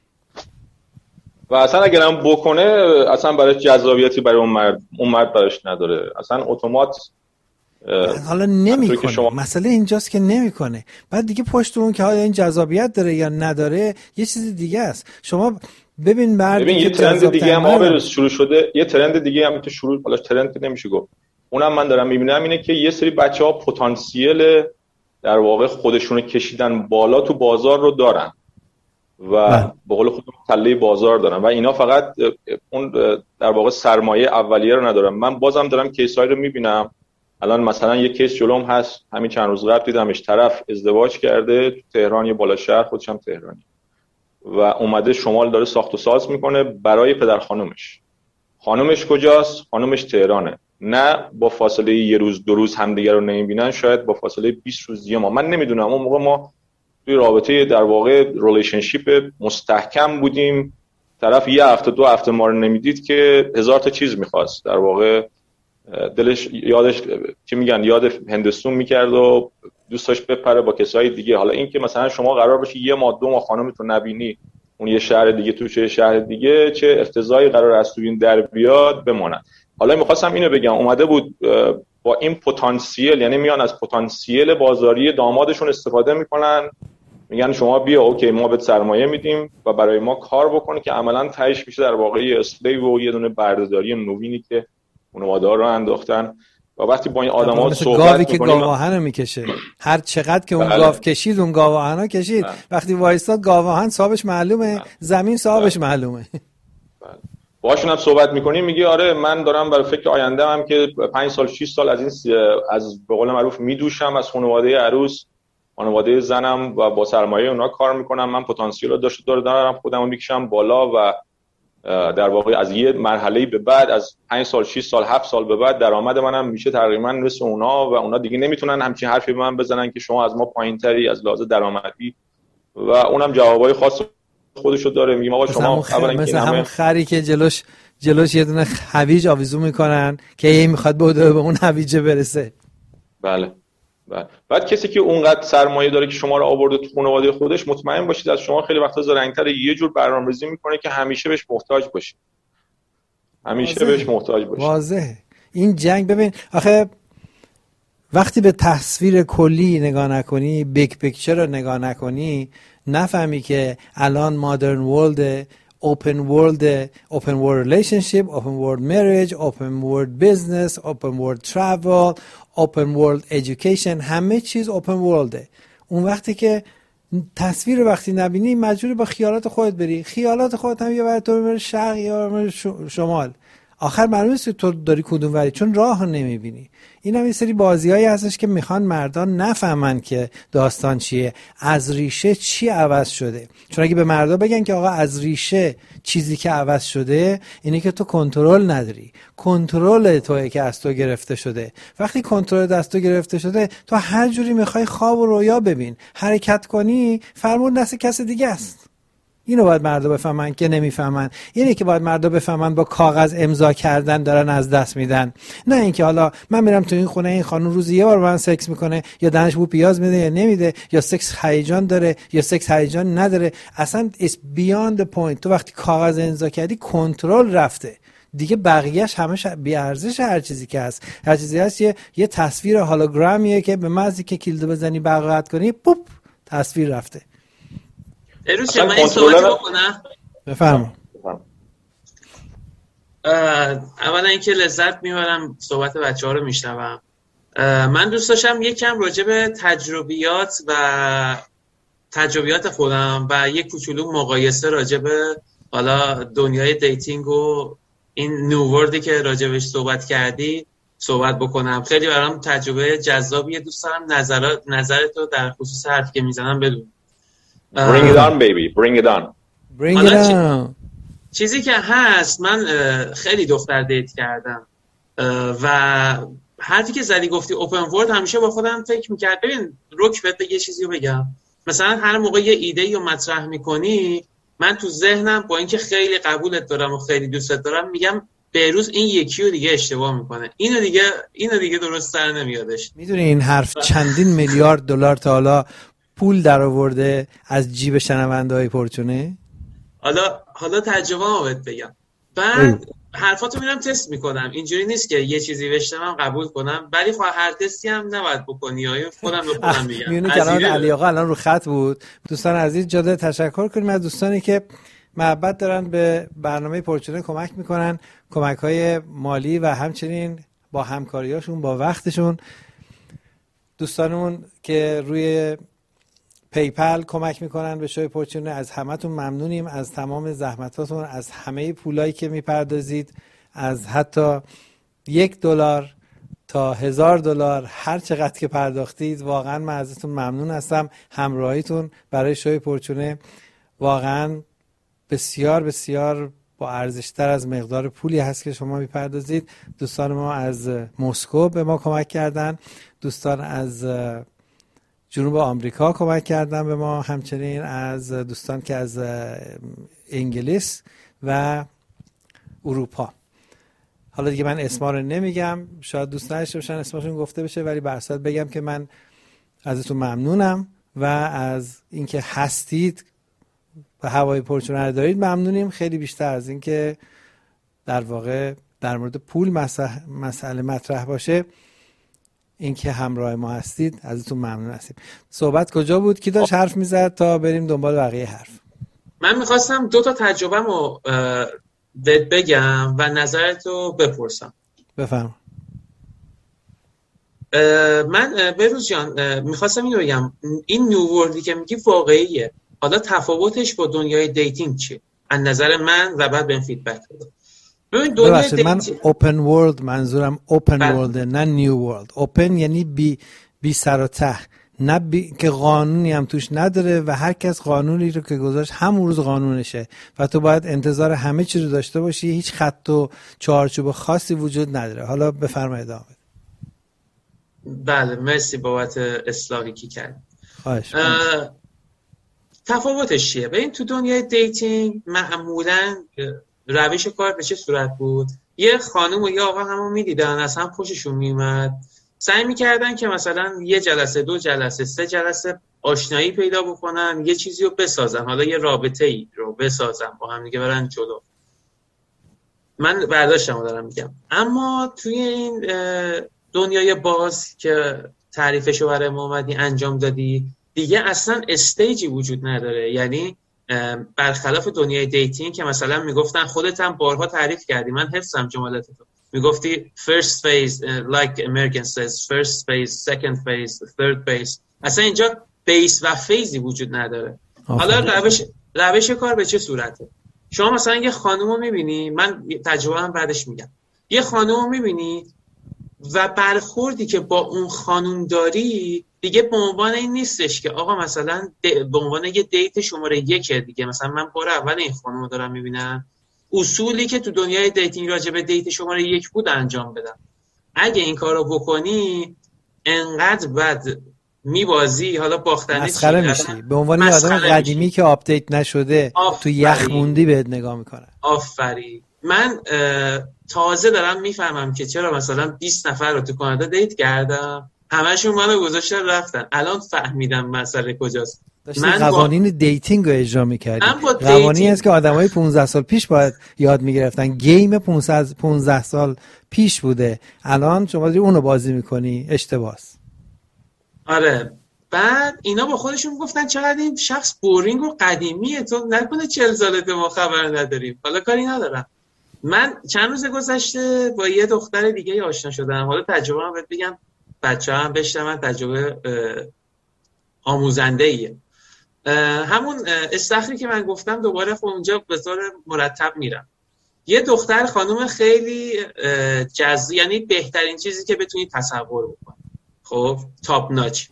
و اصلا اگر هم بکنه اصلا برای جذابیتی برای اون مرد براش نداره، اصلا اتومات حالا نمیکنه. مسئله اینجاست که نمیکنه. بعد دیگه پشت اون که این جذابیت داره یا نداره یه چیز دیگه است. شما ببین یه ترند دیگه هم آبروز شروع شده، یه ترند دیگه هم که شروع، حالا ترند نمیشه گفت، اون من دارم میبینم اینه که یه سری بچه‌ها پتانسیل در واقع خودشونو کشیدن بالا تو بازار رو دارن و به قول خودم تله بازار دارن و اینا فقط اون در واقع سرمایه اولیه رو ندارن. من بازم دارم کیسایی رو میبینم. الان مثلا یه کیس جلوم هست، همین چند روز قبل دیدمش، طرف ازدواج کرده تو تهران، یه بالا شهر، خودش هم تهرانی، و اومده شمال داره ساخت و ساز میکنه برای پدر خانومش. خانومش کجاست؟ خانومش تهرانه. نه با فاصله یه روز دو روز همدیگه رو نمیبینن، شاید با فاصله 20 روز یه ماه. من نمیدونم اون موقع ما توی رابطه در واقع ریلیشنشیپ مستحکم بودیم، طرف یه هفته دو هفته ما رو نمیدید که هزار تا چیز میخواست، در واقع دلش یادش چی میگن یاد هندستون میکرد و دوست داشت بپره با کسای دیگه. حالا این که مثلا شما قرار باشه یه ماه دو ماه خانمتون نبینی، اون یه شهر دیگه تو چه شهر دیگه، چه افتضاحی قرار از تو این در بیاد بمونن. حالا میخواستم اینو بگم، اومده بود با این پتانسیل، یعنی میان از پتانسیل بازاری دامادشون استفاده میکنن، میگن شما بیا اوکی ما بهت سرمایه میدیم و برای ما کار بکنه، که عملاً تهش میشه در واقع اسلیو و یه دونه بردهداری نوینی که خانواده‌ها رو انداختن. و وقتی با این آدما صحبت گاوی که گاواهن رو میکشه، هر چقدر که اون گاو کشید اون گاواهن کشید. وقتی وایستاد گاواهن صاحبش معلومه، زمین صاحبش معلومه. باشون هم صحبت میکنیم، میگی آره من دارم برای فکر آینده هم که 5 سال 6 سال از به قول معروف میدوشم از خانواده عروس، خانواده زنم و با سرمایه اونا کار میکنم. من پتانسیل رو دارم خودمو میکشم بالا و در واقع از یه مرحله به بعد، از 5 سال 6 سال 7 سال به بعد درآمد منم میشه تقریبا مثل اونا و اونا دیگه نمیتونن همچین حرفی به من بزنن که شما از ما پایینتری از لحاظ درآمدی. و اونم جوابای خاص خودشو داره. میگم آقا شما مثل همون خری که جلوش یه دونه هویج آویزون میکنن که یه میخواد به اون هویجه برسه. بله. بعد کسی که اونقدر سرمایه داره که شما رو آورده تو خانواده خودش، مطمئن باشید از شما خیلی وقتا زرنگ‌تر یه جور برنامه‌ریزی میکنه که همیشه بهش محتاج باشید. بهش محتاج باشید. واضحه. این جنگ ببین آخه وقتی به تصویر کلی نگاه نکنی، بیگ پیکچر رو نگاه نکنی، نفهمی که الان مادرن ورلد، open world relationship, open world marriage, open world business, open world travel, open world education، همه چیز open worldه. اون وقتی که تصویر رو وقتی نبینی مجبوری با خیالات خودت بری، خیالات خودت هم یه وقت تو میبره شرق یا شمال، آخر معلومه نیست تو داری کدوم وری، چون راه نمیبینی. این هم یه سری بازیایی هستش که میخوان مردان نفهمن که داستان چیه، از ریشه چی عوض شده. چون اگه به مردا بگن که آقا از ریشه چیزی که عوض شده اینه که تو کنترل نداری، کنترل توئه که از تو گرفته شده. وقتی کنترل از تو گرفته شده تو هر جوری میخوای خواب و رویا ببین، حرکت کنی، فرمون دست کس دیگه است. اینو باید مردا بفهمن که نمیفهمن. اینه که باید مردا بفهمن با کاغذ امضا کردن دارن از دست میدن، نه اینکه حالا من میرم تو این خونه این خانم روزی یه بار با من سکس میکنه یا دانش بو پیاز میده یا نمیده، یا سکس هیجان داره یا سکس هیجان نداره. اصلا it's beyond the point. تو وقتی کاغذ امضا کردی کنترل رفته دیگه، بقیه‌اش همه بی ارزش. هر چیزی که هست، هر چیزی هست یه تصویر هولوگرامیه که به محضی که کلیدو بزنی برقرار کنی پوپ تصویر رفته. اروز من این صحبتی بکنم؟ بفرما. اولا اینکه لذت میبرم صحبت بچه ها رو میشنوم. من دوست داشتم یکم راجع به تجربیات خودم و یک کوچولو مقایسه راجع به حالا دنیای دیتینگ و این نووردی که راجع بهش صحبت کردی صحبت بکنم. خیلی برام تجربه جذابیه. دوست دارم نظرتو در خصوص حرفی که میزنم بدون. Bring it on baby, bring it on. Bring it on. چیزی که هست، من خیلی دختر دیت کردم و حرفی که زدی گفتی اوپن ورلد، همیشه با خودم فکر میکرد. ببین رک بهت یه چیزی رو بگم، مثلا هر موقع یه ایده رو مطرح میکنی، من تو ذهنم با اینکه خیلی قبولت دارم و خیلی دوستت دارم میگم بهروز این یکی رو دیگه اشتباه میکنه، اینو دیگه درست سر نمیادش. میدونی این حرف چندین میلیارد دلار تا حالا پول در آورده از جیب شنونده‌های پرچونه؟ حالا تجربه رو بهت بگم. بعد حرفاتو میرم تست میکنم. اینجوری نیست که یه چیزی بشنوم قبول کنم، ولی خب هر تستی هم نباید بکنی. خودم به خودم میگم. میونی کلام علی آقا الان رو خط بود. دوستان عزیز جاده تشکر کنیم از دوستانی که محبت دارن به برنامه پرچونه کمک میکنن، کمک‌های مالی و همچنین با همکاریاشون، با وقتشون. دوستانمون که روی پیپل کمک میکنن به شوی پرچونه، از همتون ممنونیم، از تمام زحمتاتون، از همه پولایی که میپردازید، از حتی $1 تا $1000 هر چقدر که پرداختید. واقعا من ازتون ممنون هستم. همراهیتون برای شوی پرچونه واقعا بسیار بسیار با ارزشتر از مقدار پولی هست که شما میپردازید. دوستان ما از مسکو به ما کمک کردن، دوستان از جنوب آمریکا کمک کردن به ما، همچنین از دوستان که از انگلیس و اروپا. حالا دیگه من اسما رو نمیگم، شاید دوست نداشته باشن اسمشون گفته بشه، ولی به هر صورت بگم که من ازتون ممنونم و از اینکه هستید و هوای پرچونه رو دارید ممنونیم. خیلی بیشتر از اینکه در واقع در مورد پول مسئله مطرح باشه، اینکه همراه ما هستید ازتون ممنون هستیم. صحبت کجا بود؟ کی داشت حرف میزد تا بریم دنبال بقیه حرف؟ من میخواستم 2 تا تجربه‌مو بگم و نظرتو بپرسم. بفرما. من بروز جان میخواستم اینو بگم، این نیو وردی که میگی واقعیه، حالا تفاوتش با دنیای دیتینگ چیه از نظر من و بعد بهم فیدبک بده. ببین دنیای دیتینگ، من اوپن ورلد منظورم اوپن ورلد نه نیو ورلد. اوپن یعنی بی سر و ته، نه که قانونی هم توش نداره و هر کس قانونی رو که گذاشت همون روز قانونشه و تو باید انتظار همه چی رو داشته باشی، هیچ خط و چارچوب خاصی وجود نداره. حالا بفرمایید ادامه. بله مرسی بابت اصلاحی که کرد. خواهش. تفاوتش چیه؟ ببین تو دنیای دیتینگ معمولا روش کار به چه صورت بود؟ یه خانم و یه آقا همو میدیدن، از هم خوششون میومد، سعی میکردن که مثلا یه جلسه، 2 جلسه، 3 جلسه آشنایی پیدا بکنن، یه چیزی رو بسازن، حالا یه رابطه ای رو بسازن با هم دیگه برن جلو. من برداشتمو دارم میگم. اما توی این دنیای باز که تعریفشو برای محمدی انجام دادی، دیگه اصلا استیجی وجود نداره. یعنی برخلاف دنیای دیتینگ که مثلا میگفتن، خودت هم بارها تعریف کردی، من حفظم جملاتتو، میگفتی first phase like American says first phase, second phase, third phase. اصلا اینجا بیس و فیزی وجود نداره. حالا روش کار به چه صورته؟ شما مثلا یه خانومو میبینی، من تجربه هم بعدش میگم، یه خانومو میبینی و برخوردی که با اون خانوم داری دیگه به عنوان این نیستش که آقا مثلا به عنوان یه دیت شماره 1 دیگه، مثلا من بار اول این خانومو دارم میبینم، اصولی که تو دنیای دیتینگ راجع به دیت شماره 1 بود انجام بدم. اگه این کارو بکنی انقدر بد میبازی، حالا باختنی مسخره میشی، به عنوان یه آدم قدیمی که آپدیت نشده تو یخ موندی بهت نگاه میکنه. آفرین. من تازه دارم میفهمم که چرا مثلا 20 نفر رو تو کانادا دیت کردم، همشون منو گذاشتن رفتن. الان فهمیدم مسئله کجاست. من قوانین دیتینگ رو اجرا میکردی. قوانینی هست که آدمای 15 سال پیش باید یاد میگرفتن. گیم 15 سال پیش بوده، الان شما داری اونو بازی میکنی. اشتباهه. آره. بعد اینا با خودشون گفتن چقدر این شخص بورینگ و قدیمیه، تو نکنه 40 سالته ما خبر نداریم. حالا کاری ندارم. من چند روز گذشته با یه دختر دیگه آشنا شدم. حالا تجربه هم بهت بگم، بچه‌ها هم بشنون، تجربه آموزنده ایه. همون استخری که من گفتم دوباره خب اونجا به طور مرتب میرم. یه دختر خانم خیلی جذاب، یعنی بهترین چیزی که بتونی تصور بکنی، خب تاپ ناچ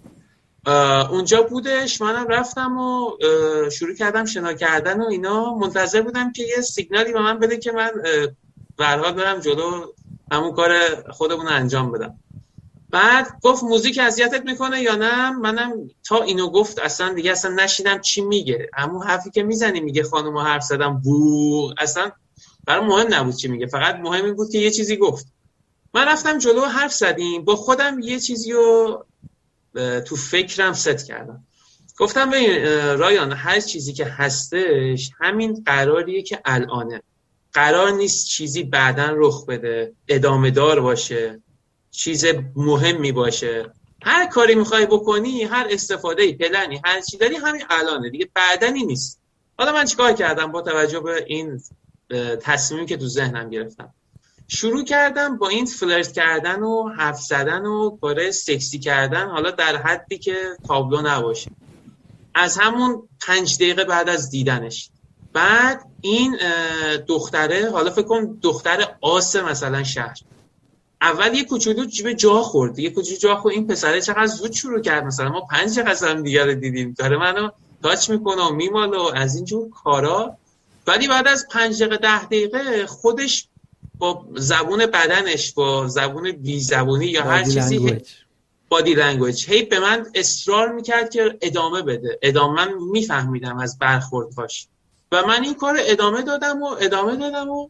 اونجا بودش. منم رفتم و شروع کردم شنا کردن و اینا، منتظر بودم که یه سیگنالی به من بده که من به هر حال برم جلو همون کار خودمون انجام بدم. بعد گفت موزیک اذیتت میکنه یا نه؟ منم تا اینو گفت اصلا دیگه اصلا نشیدم چی میگه. همون حرفی که میزنی، میگه خانومو حرف زدم بو، اصلا برام مهم نبود چی میگه، فقط مهم این بود که یه چیزی گفت. من رفتم جلو، حرف زدیم، با خودم یه چیزی رو تو فکرم ست کردم. گفتم ببین رایان، هر چیزی که هستش همین قراریه که الانه، قرار نیست چیزی بعداً رخ بده، ادامه دار باشه، چیز مهمی باشه. هر کاری میخوای بکنی، هر استفادهی، پلنی، هر چی داری همین الانه دیگه، بعدنی نیست. حالا من چیکار کردم با توجه به این تصمیمی که تو ذهنم گرفتم؟ شروع کردم با این فلرت کردن و حرف زدن و کار سکسی کردن، حالا در حدی که تابلو نباشه. از همون 5 دقیقه بعد از دیدنش، بعد این دختره، حالا فکر کن دختر آس مثلا شهر، اول یه کوچولو به جا خورد، این پسره چقدر زود شروع کرد، مثلا ما 5 قسم دیگه رو دیدیم، داره منو تاچ میکنه و میماله و از اینجور کارا. ولی بعد از 5 دقیقه 10 دقیقه خودش با زبون بدنش، با زبون بی زبونی یا هر چیزی، بادی لنگویج، هی به من اصرار میکرد که ادامه بده. من میفهمیدم از برخوردهاش و من این کار ادامه دادم و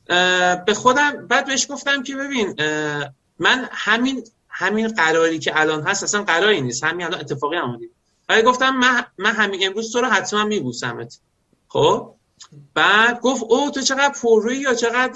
به خودم بعد بهش گفتم که ببین من همین قراری که الان هست اصلا قراری نیست، همین الان اتفاقی اومده. ولی گفتم من همین امروز تو رو حتما میبوسمت. خب بعد گفت او تو چقدر پررویی، یا چقدر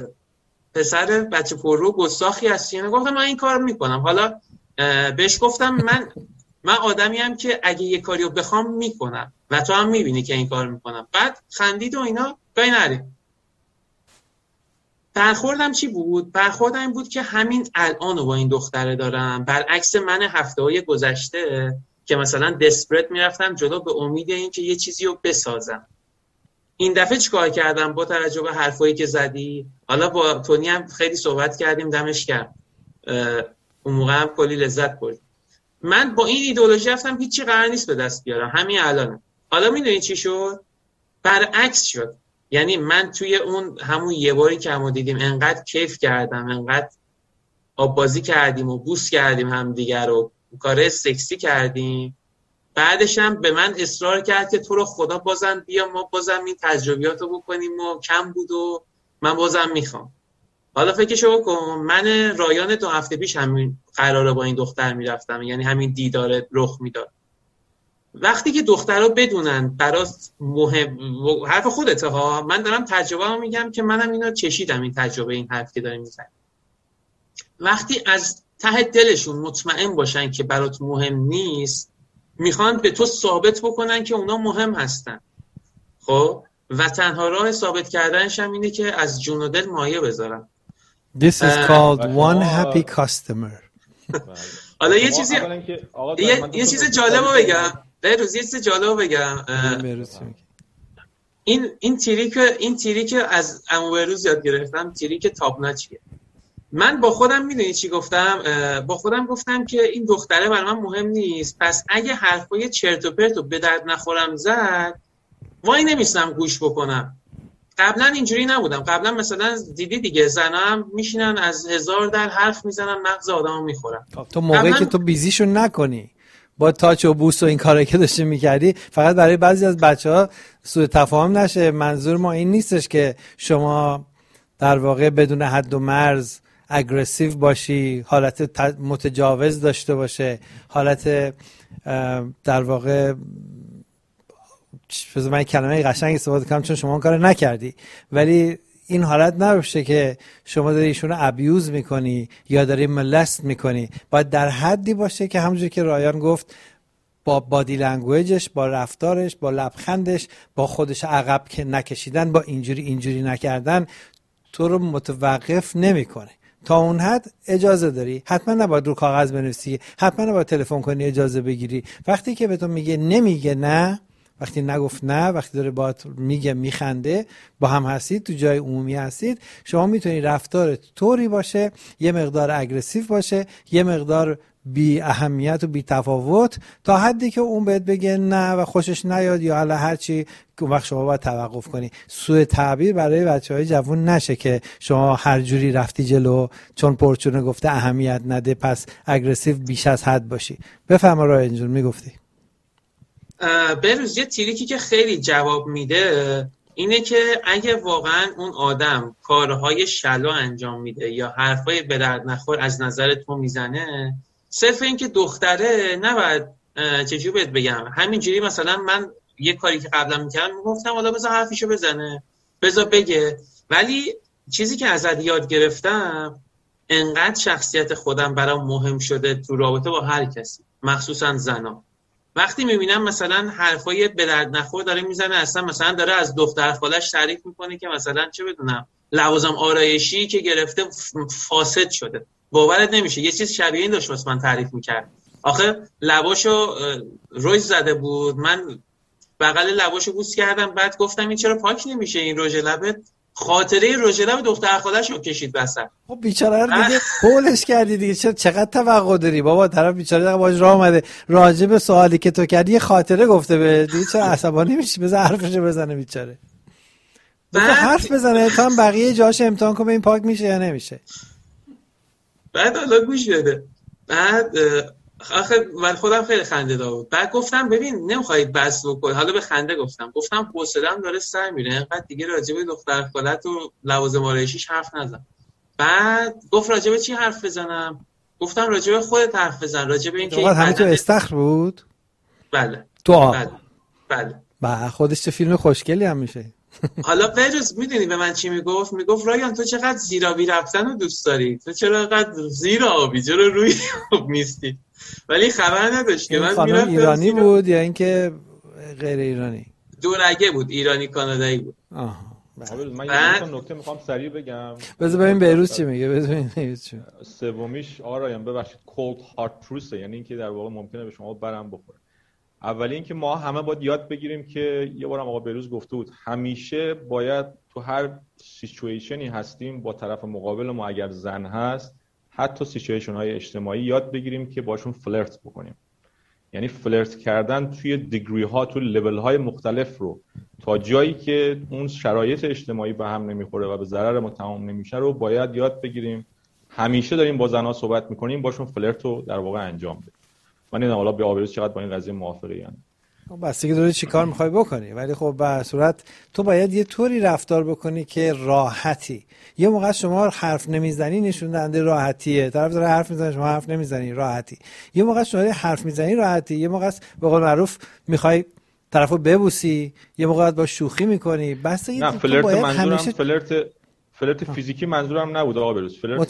پسر بچه پررو گستاخی هستی. گفتم من این کار میکنم. حالا بهش گفتم من آدمیم که اگه یه کاری رو بخوام میکنم و تو هم میبینی که این کار میکنم. بعد خندید و اینا، کاری نریم. برخوردم چی بود؟ برخوردم این بود که همین الانو با این دختره دارم، برعکس من هفته‌های گذشته که مثلا دسپرت میرفتم جلو به امید این که یه چیزی رو بسازم. این دفعه چیکار کردم با توجه به حرفایی که زدی؟ حالا با تونی هم خیلی صحبت کردیم، دمش گرم، اون موقع هم کلی لذت بردیم. من با این ایدئولوژی رفتم هیچی قرار نیست به دست بیارم، همین الانه. حالا میدونی چی شد؟ برعکس شد. یعنی من توی اون همون یه باری که همو دیدیم انقدر کیف کردم، انقدر آب بازی کردیم و بوس کردیم همدیگر رو، کار سکسی کردیم. بعدش هم به من اصرار کرد که تو رو خدا بازم بیا، ما بازم این تجربیات رو بکنیم و کم بود و من بازم میخوام. حالا فکرشو بکن، من رایان 2 هفته پیش همین قراره با این دختر میرفتم، یعنی همین دیدار رخ میداد. وقتی که دخترها بدونن برات مهم، حرف خودته ها، من دارم تجربه رو میگم که منم اینو چشیدم، این تجربه، این حرف که داریم میزنیم. وقتی از ته دلشون مطمئن باشن که برات مهم نیست، میخوان به تو ثابت بکنن که اونا مهم هستن. خب و تنها راه ثابت کردنش هم اینه که از جون و دل مایه بذارن. This is called one happy customer. حالا یه چیز جالب رو بگم. بهروز یه چیز جالب بگم. این تریک از عمو بهروز یاد گرفتم، تریک تاپ ناچیه. من با خودم میدونی چی گفتم؟ با خودم گفتم که این دختره برای من مهم نیست، پس اگه حرفای چرت و پرت رو به درد نخورم زد، وای نمیستم گوش بکنم. قبلا اینجوری نبودم. قبلا مثلا دیدی دیگه، زنا هم میشینن از 1000 در حرف میزنن، مغز آدمو میخورن. تو موقعی که تو بیزیشو نکنی با تاچ و بوس و این کارا که داشتی میکردی، فقط برای بعضی از بچه‌ها سوء تفاهم نشه، منظور ما این نیستش که شما در واقع بدون حد و مرز اگریسیو باشی، حالت متجاوز داشته باشه، حالت در واقع من کلمه قشنگ استفاده کنم چون شما کار نکردی، ولی این حالت نباشه که شما داری ایشونو ابیوز میکنی یا داری ملست میکنی. باید در حدی باشه که همونجوری که رایان گفت، با بادی لنگویجش، با رفتارش، با لبخندش، با خودش عقب که نکشیدن، با اینجوری نکردن تو رو متوقف نمیکنه. تا اون حد اجازه داری. حتما نباید رو کاغذ بنویسی، حتما نباید تلفن کنی اجازه بگیری. وقتی که به تو میگه نمیگه نه، وقتی نگفت نه، وقتی داره باهات میگه میخنده، با هم هستید، تو جای عمومی هستید، شما میتونی رفتار طوری باشه، یه مقدار اگریسیو باشه، یه مقدار بی اهمیت و بی تفاوت، تا حدی که اون بهت بگه نه و خوشش نیاد یا حالا هر چی، اون وقت شما باید توقف کنی. سوء تعبیر برای بچهای جوان نشه که شما هر جوری رفتی جلو چون پرچونه گفته اهمیت نده پس اگریسیو بیش از حد باشی. بفرما رایان جون میگفتی. بهروز یه تریکی که خیلی جواب میده اینه که اگه واقعا اون آدم کارهای شلو انجام میده یا حرفای به درد نخور از نظر تو میزنه، صرف این که دختره نباید چجوری بهت بگم، همینجوری مثلا من یه کاری که قبلا میکردم میگفتم حالا بذار حرفیشو بزنه، بذار بگه، ولی چیزی که ازت یاد گرفتم، انقدر شخصیت خودم برام مهم شده تو رابطه با هر کسی، مخصوصا زنا. وقتی میبینم مثلا حرفای به درد نخور داره میزنه، اصلا مثلا داره از دختر خالش تعریف میکنه که مثلا چه بدونم لوازم آرایشی که گرفته فاسد شده، باورت نمیشه. یه چیز شبیه این داشت واسه من تعریف میکرد. آخه لباشو روژ زده بود، من بغل لباشو بوس کردم، بعد گفتم این چرا پاک نمیشه این رژ لبت؟ خاطره رژ لب دختر خالش رو کشید وسط. خب بیچاره رو دیگه پولش کردی دیگه، چقدر توقع داری بابا؟ طرف بیچاره باهاش راه اومده راجع به سوالی که تو کردی خاطره گفته به دیگه، چرا عصبانی میشی؟ بذار حرفشو بزنه بیچاره. بذار حرف بزنه تا بقیه جاش امتحان کنه این پاک میشه یا نمیشه. بعد حالا گوش بده. بعد آخه من خودم خیلی خنده دار بود. بعد گفتم ببین نمیخوای بس بکنی، حالا به خنده گفتم حوصله‌ام داره سر میره، اینقدر دیگه راجع به دختر خالت و لوازم آرایشیش حرف نزن. بعد گفت راجع به چی حرف بزنم؟ گفتم راجع به خودت حرف بزن، راجع به این که همه تو استخر بود. بله تو بله با خودش چه فیلم خوشگلی هم میشه. حالا بهروز میدونی به من چی میگفت رایان تو چقدر زیرابی رفتن رو دوست داری، تو چرا اینقدر زیرابی، چرا روی آب میستی؟ ولی خبر نداشت که من میرفتم. ایرانی بود یا اینکه غیر ایرانی؟ دورگه بود، ایرانی کانادایی بود. من یه نکته میخوام سریع بگم. بذار ببین بیروز چی میگه. سومیش آرایان ببخشید cold hard truth، یعنی اینکه در واقع ممکنه به شما برم بخوره. اولی اینکه ما همه باید یاد بگیریم که یه بارم آقا بیروز گفته بود همیشه باید تو هر سیچویشنی هستیم با طرف مقابل ما اگر زن هست، حتی سیچویشن های اجتماعی یاد بگیریم که باشون فلرت بکنیم. یعنی فلرت کردن توی دیگری ها، تو لول های مختلف رو تا جایی که اون شرایط اجتماعی به هم نمیخوره و به ضرر ما تمام نمیشه رو باید یاد بگیریم. همیشه داریم با زنها صحبت میکنیم، باشون فلرت رو در واقع انجام بدیم. من نمیدونم حالا به آبروز چقدر با این قضیه موافقی یعنی. بس دیگه داری چی کار میخوای بکنی، ولی خب به هر صورت تو باید یه طوری رفتار بکنی که راحتی. یه موقع شما حرف نمیزنی نشون دهنده راحتیه، طرف داره حرف میزنه شما حرف نمیزنی راحتی. یه موقع شما حرف میزنی راحتی، یه موقع به قول معروف میخوای طرفو ببوسی، یه موقع با شوخی میکنی. بس نه فلرت منظورم فلرت فیزیکی منظورم نبود آقا بروز. فلرت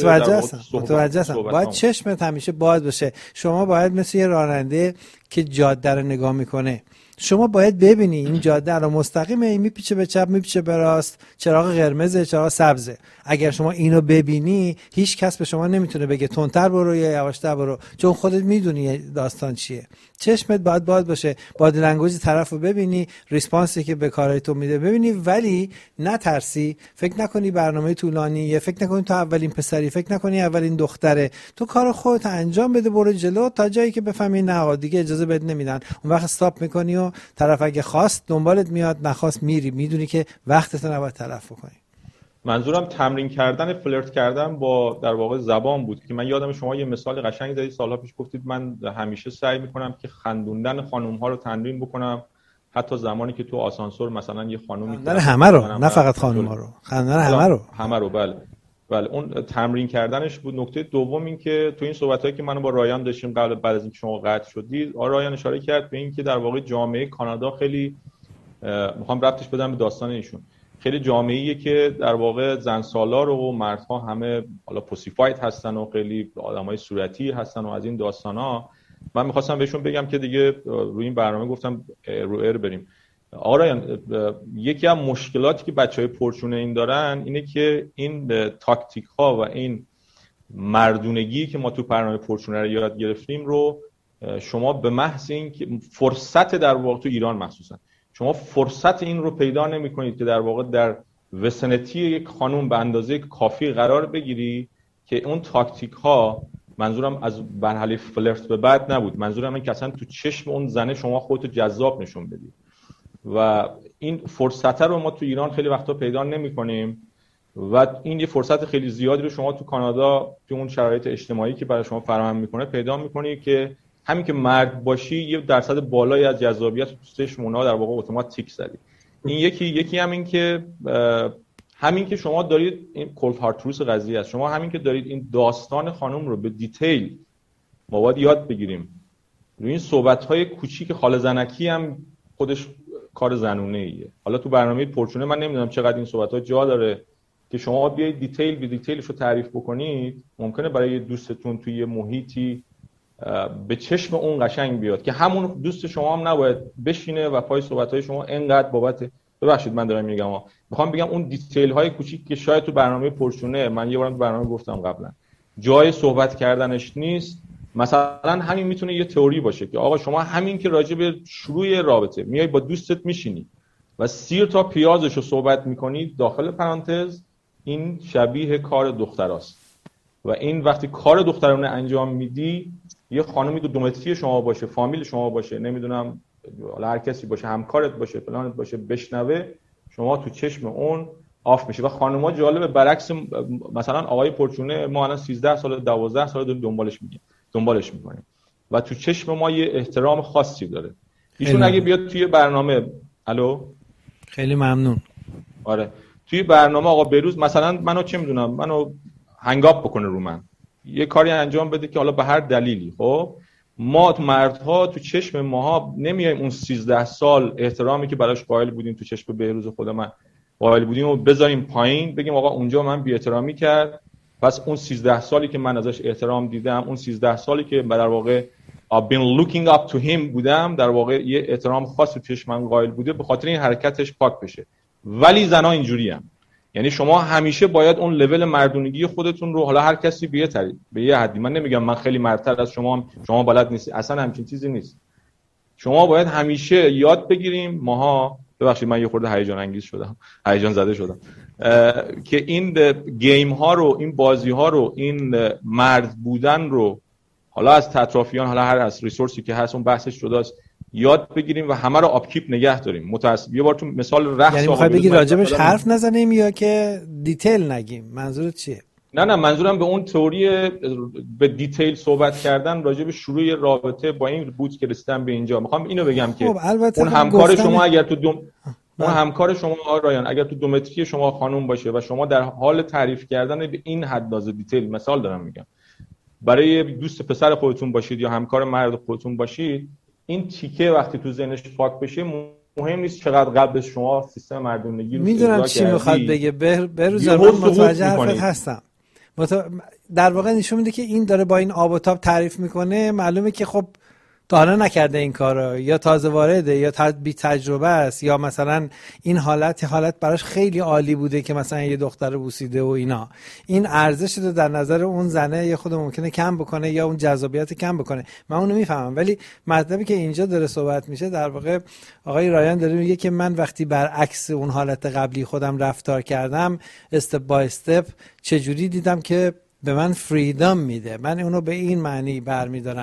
متوجه هستم. باید چشمت همیشه باز باشه. شما باید مثل یه راننده که جاده رو نگاه میکنه، شما باید ببینی این جاده رو مستقیمه، میپیچه به چپ میپیچه به راست، چراغ قرمزه چراغ سبزه. اگر شما اینو ببینی هیچ کس به شما نمیتونه بگه تندتر برو یا یواشتر برو، چون خودت میدونی داستان چیه. چشمت باید باز باشه، بادی لنگویج طرفو ببینی، ریسپانسی که به کارهای تو میده ببینی، ولی نترسی. فکر نکنی برنامه طولانیه، فکر نکنی تو اولین پسری، فکر نکنی اولین دختره. تو کار خودت انجام بده، برو جلو تا جایی که بفهمی نه دیگه اجازه بد نمیدن. اون وقت استاپ میکنی و طرف اگه خواست دنبالت میاد، نخواست میری. میدونی که وقتت نباید تلف کنی. منظورم تمرین کردن، فلرت کردن با در واقع زبان بود که من یادم شما یه مثال قشنگ زدید سالها پیش، گفتید من همیشه سعی میکنم که خندوندن خانم ها رو تمرین بکنم، حتی زمانی که تو آسانسور مثلا یه خانومی خندن همه رو، نه فقط خانم ها رو، خندن همه رو بله اون تمرین کردنش بود. نکته دوم این که تو این صحبتایی که منو با رایان داشتیم بعد از اینکه شما قطع شدید، رایان اشاره کرد به این که در واقع جامعه کانادا خیلی میخوام ربطش بدم به داستان ایشون، خیلی جامعه‌ایه که در واقع زن سالار و مردها همه حالا پوسیفاید هستن و خیلی آدمای صورتی هستن و از این داستانا. من می‌خواستم بهشون بگم که دیگه روی این برنامه گفتم رو ایر بریم. آرایان یکی از مشکلاتی که بچهای پرچونه این دارن اینه که این تاکتیک‌ها و این مردونگی که ما تو برنامه پرچونه رو یاد گرفتیم رو شما به محض این که فرصت در واقع تو ایران مخصوصا شما فرصت این رو پیدا نمی‌کنید که در واقع در وسنتی یک خانم به اندازه کافی قرار بگیری که اون تاکتیک‌ها، منظورم از مرحله فلرت به بعد نبود، منظورم این که اصلا تو چشم اون زنه شما خودتو جذاب نشون بدی و این فرصت رو ما تو ایران خیلی وقتا پیدا نمی‌کنیم و این یه فرصت خیلی زیادی رو شما تو کانادا تو اون شرایط اجتماعی که برای شما فراهم می‌کنه پیدا می‌کنی که همین که مرد باشی یه درصد بالایی از جذابیت تو چشم اونها در واقع اتوماتیک زدی. این یکی همین که شما دارید این کولد هارت تروث قضیه است، شما همین که دارید این داستان خانم رو به دیتیل ما باید یاد بگیریم. روی این صحبت‌های کوچیک خاله زنکی هم خودش کار زنونه ایه. حالا تو برنامه پرچونه من نمیدونم چقدر این صحبت‌ها جا داره که شما بیاید دیتیلش رو تعریف بکنید. ممکنه برای دوستتون توی یه محیطی به چشم اون قشنگ بیاد که همون دوست شما هم نباید بشینه و پای صحبت‌های شما اینقدر ببخشید من دارم میگم میخوام بگم اون دیتیل های کوچیک که شاید تو برنامه پرچونه، من یه بارم تو برنامه گفتم قبلا، جای صحبت کردنش نیست. مثلا همین میتونه یه تئوری باشه که آقا شما همین که راجع به شروع رابطه میای با دوستت میشینی و سیر تا پیازشو صحبت میکنی، داخل پرانتز این شبیه کار دختراست و این وقتی کار دخترانه انجام میدی، یه خانمی دو متری شما باشه، فامیل شما باشه، نمیدونم حالا هر کسی باشه، همکارت باشه، فلانت باشه، بشنوه، شما تو چشم اون آف میشه. و خانم‌ها جالبه برعکس مثلا آقای پرچونه، ما الان 13 سال 12 سال دنبالش میکنیم و تو چشم ما یه احترام خاصی داره. ایشون اگه بیاد توی برنامه خیلی ممنون. آره توی برنامه آقا بروز مثلا منو هنگاپ بکنه رو من، یه کاری انجام بده که حالا به هر دلیلی، خب ما تو مردها تو چشم ماها نمیایم اون 13 سال احترامی که براش قائل بودیم تو چشم بهروز خود من قائل بودیم و بذاریم پایین، بگیم آقا اونجا من بی احترامی کرد، پس اون 13 سالی که من ازش احترام دیدم، اون 13 سالی که در واقع I've been looking up to him بودم، در واقع یه احترام خاص تو چشم من قائل بوده، به خاطر این حرکتش پاک بشه. ولی زنا اینجوریه. یعنی شما همیشه باید اون لول مردونگی خودتون رو، حالا هر کسی به یه حدی، من نمیگم من خیلی مردتر از شما بلد نیستی، اصلا همچین چیزی نیست. شما باید همیشه یاد بگیریم ماها، ببخشید من یه خورده هیجان زده شدم که این گیم ها رو، این بازی ها رو، این مرد بودن رو، حالا از اطرافیان، حالا هر از ریسورسی که هست اون بحثش جداست، یاد بگیریم و همه رو آپکیپ نگه داریم. متأسف یه بار تو مثال رقص، یعنی میخوای بگی راجبش حرف نزنیم یا که دیتیل نگیم؟ منظورت چیه؟ نه منظورم به اون تئوری به دیتیل صحبت کردن راجب شروع رابطه با این بود که رسیدم به اینجا. میخوام اینو بگم که اون همکار شما اگر تو اون همکار شما رایان اگر تو دومتری شما خانم باشه و شما در حال تعریف کردن به این حد دیتیل، مثال دارم میگم، برای دوست پسر خودتون باشید یا همکار مرد خودتون باشید، این تیکه وقتی تو ذهنش پاک بشه، مهم نیست چقدر قبل شما سیستم مردونگی رو میدونم چی میخواد بگه. بهروز من متوجه حرفت هستم. در واقع نشون میده که این داره با این آب و تاب تعریف میکنه، معلومه که خب تا حالا نکرده این کارو، یا تازه وارده، یا بی تجربه است، یا مثلا این حالت براش خیلی عالی بوده که مثلا یه دختر بوسیده و اینا. این ارزش رو در نظر اون زنه یه خود ممکنه کم بکنه یا اون جذابیت کم بکنه. من اونو میفهمم، ولی مطلبی که اینجا داره صحبت میشه، در واقع آقای رایان داره میگه که من وقتی برعکس اون حالت قبلی خودم رفتار کردم، استپ بای استپ چجوری دیدم که به من فریدم میده. من اونو به این معنی برمیدارم.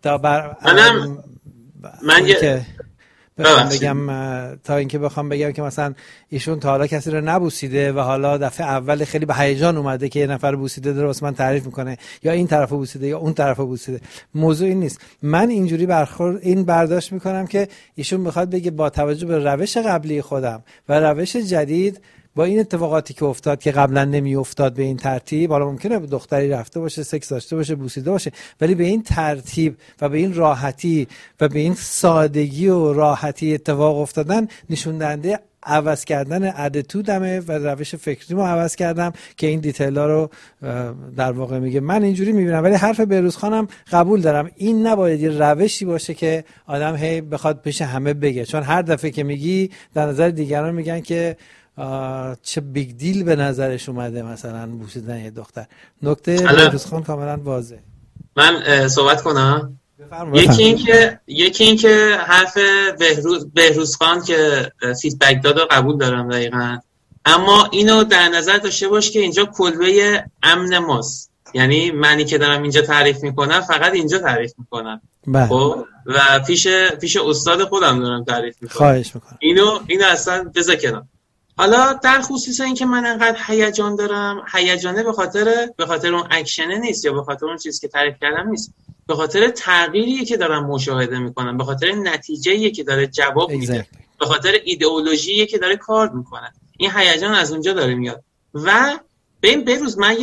تا اینکه بخوام بگم که مثلا ایشون تا حالا کسی رو نبوسیده و حالا دفعه اول خیلی به هیجان اومده که یه نفر بوسیده داره واسه من تعریف میکنه، یا این طرفو بوسیده یا اون طرفو بوسیده. موضوع این نیست. من اینجوری این برداشت میکنم که ایشون میخواد بگه با توجه به روش قبلی خودم و روش جدید، با این اتفاقاتی که افتاد که قبلا نمی افتاد به این ترتیب، حالا ممکنه به دختری رفته باشه، سکس داشته باشه، بوسیده باشه، ولی به این ترتیب و به این راحتی و به این سادگی و راحتی اتفاق افتادن نشون دهنده عوض کردن اتیتودمه و روش فکریمو عوض کردم که این دیتیلا رو در واقع میگه. من اینجوری میبینم، ولی حرف بهروز خانم قبول دارم. این نباید یه روشی باشه که آدم هی بخواد پیش همه بگه، چون هر دفعه که میگی در نظر دیگران میگن که چه بیگ دیل به نظرش اومده مثلا بوسیدن یه دختر. نکته بهروز خان کاملا واضحه. من صحبت کنم. یکی این که حرف بهروز خان که فیدبک داد و قبول دارم دقیقاً، اما اینو در نظر داشته باش که اینجا کلبه امن ماست. یعنی منی که دارم اینجا تعریف میکنم فقط اینجا تعریف میکنم خب، و پیش استاد خودم دارم تعریف میکنم. خواهش میکنم اینو اصلا بذار کنار. حالا در خصوص این که من انقدر هیجان دارم، هیجانه به خاطر اون اکشنه نیست یا به خاطر اون چیزی که تعریف کردم نیست، به خاطر تغییری که دارم مشاهده میکنم، به خاطر نتیجه‌ای که داره جواب میده، به خاطر ایدئولوژیی که داره کار میکنه. این هیجان از اونجا داره میاد. و بهروز من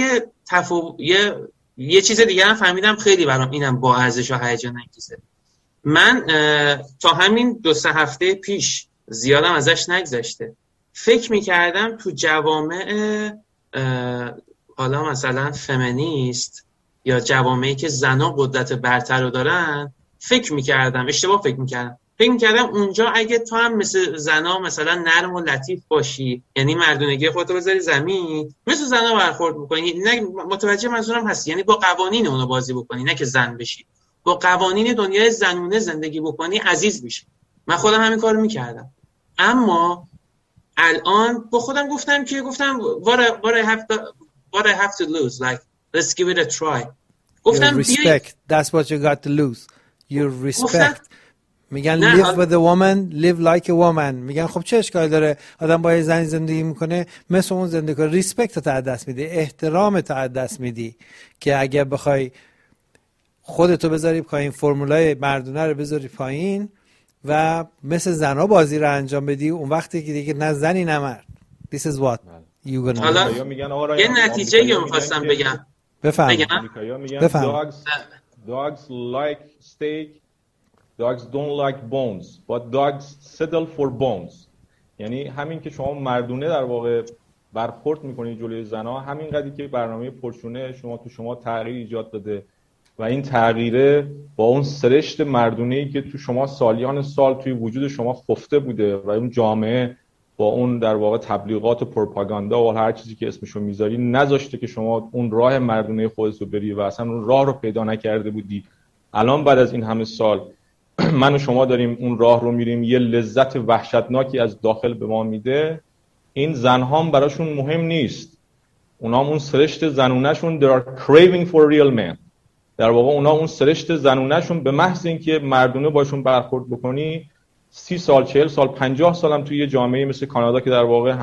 یه چیز دیگه هم فهمیدم، خیلی برام اینم با ارزش و هیجان انگیزه. من تا همین 2-3 هفته پیش زیادم ازش نگذشته، فکر میکردم تو جوامع حالا مثلا فمینیست یا جوامعی که زنا قدرت برتر رو دارن، اشتباه فکر میکردم اونجا اگه تو هم مثل زنا مثلا نرم و لطیف باشی، یعنی مردونگی خودتو بذاری زمین، مثل زنا برخورد بکنی، نه متوجه منظورم هستی، یعنی با قوانین اونو بازی بکنی، نه که زن بشی، با قوانین دنیای زنونه زندگی بکنی، عزیز میشی. من خودم همین کارو میکردم، اما الان با خودم گفتم what I have to lose, like let's give it a try. گفتم respect, that's what you got to lose, your respect. میگن live with a woman, live like a woman. میگن خب چه اشکالی داره آدم با یه زنی زندگی میکنه مثل اون زندگی کنه؟ ریسپکت رو از دست میدی، احترام رو از دست میدی، که اگه بخوای خودتو بذاری پایین، فرمولای مردونه رو بذاری پایین و مثل زنها بازی رو انجام بدی، اون وقتی که دیگه نه زنی نه مرد. This is what you gonna do. یه نتیجه رو می‌خواستم بگم. بفهم. Dogs like steak, dogs don't like bones, but dogs settle for bones. یعنی همین که شما مردونه در واقع برخورد می‌کنید جلوی زنها، همین قدری که برنامه پرچونه شما تغییر ایجاد داده و این تغییره با اون سرشت مردونه‌ای که تو شما سالیان سال توی وجود شما خفته بوده و اون جامعه با اون در واقع تبلیغات و پروپاگاندا و هر چیزی که اسمشو میذاری نذاشته که شما اون راه مردونه خودت رو بری و اصلا اون راه رو پیدا نکرده بودی. الان بعد از این همه سال من و شما داریم اون راه رو میریم، یه لذت وحشتناکی از داخل به ما میده. این زنها هم براشون مهم نیست، اونا اون سرشت زنونهشون they are craving for real men. در واقع اونا اون سرشت زنونهشون به محض اینکه مردونه باشون برخورد بکنی 30 سال 40 سال 50 سال هم توی یه جامعه مثل کانادا که در واقع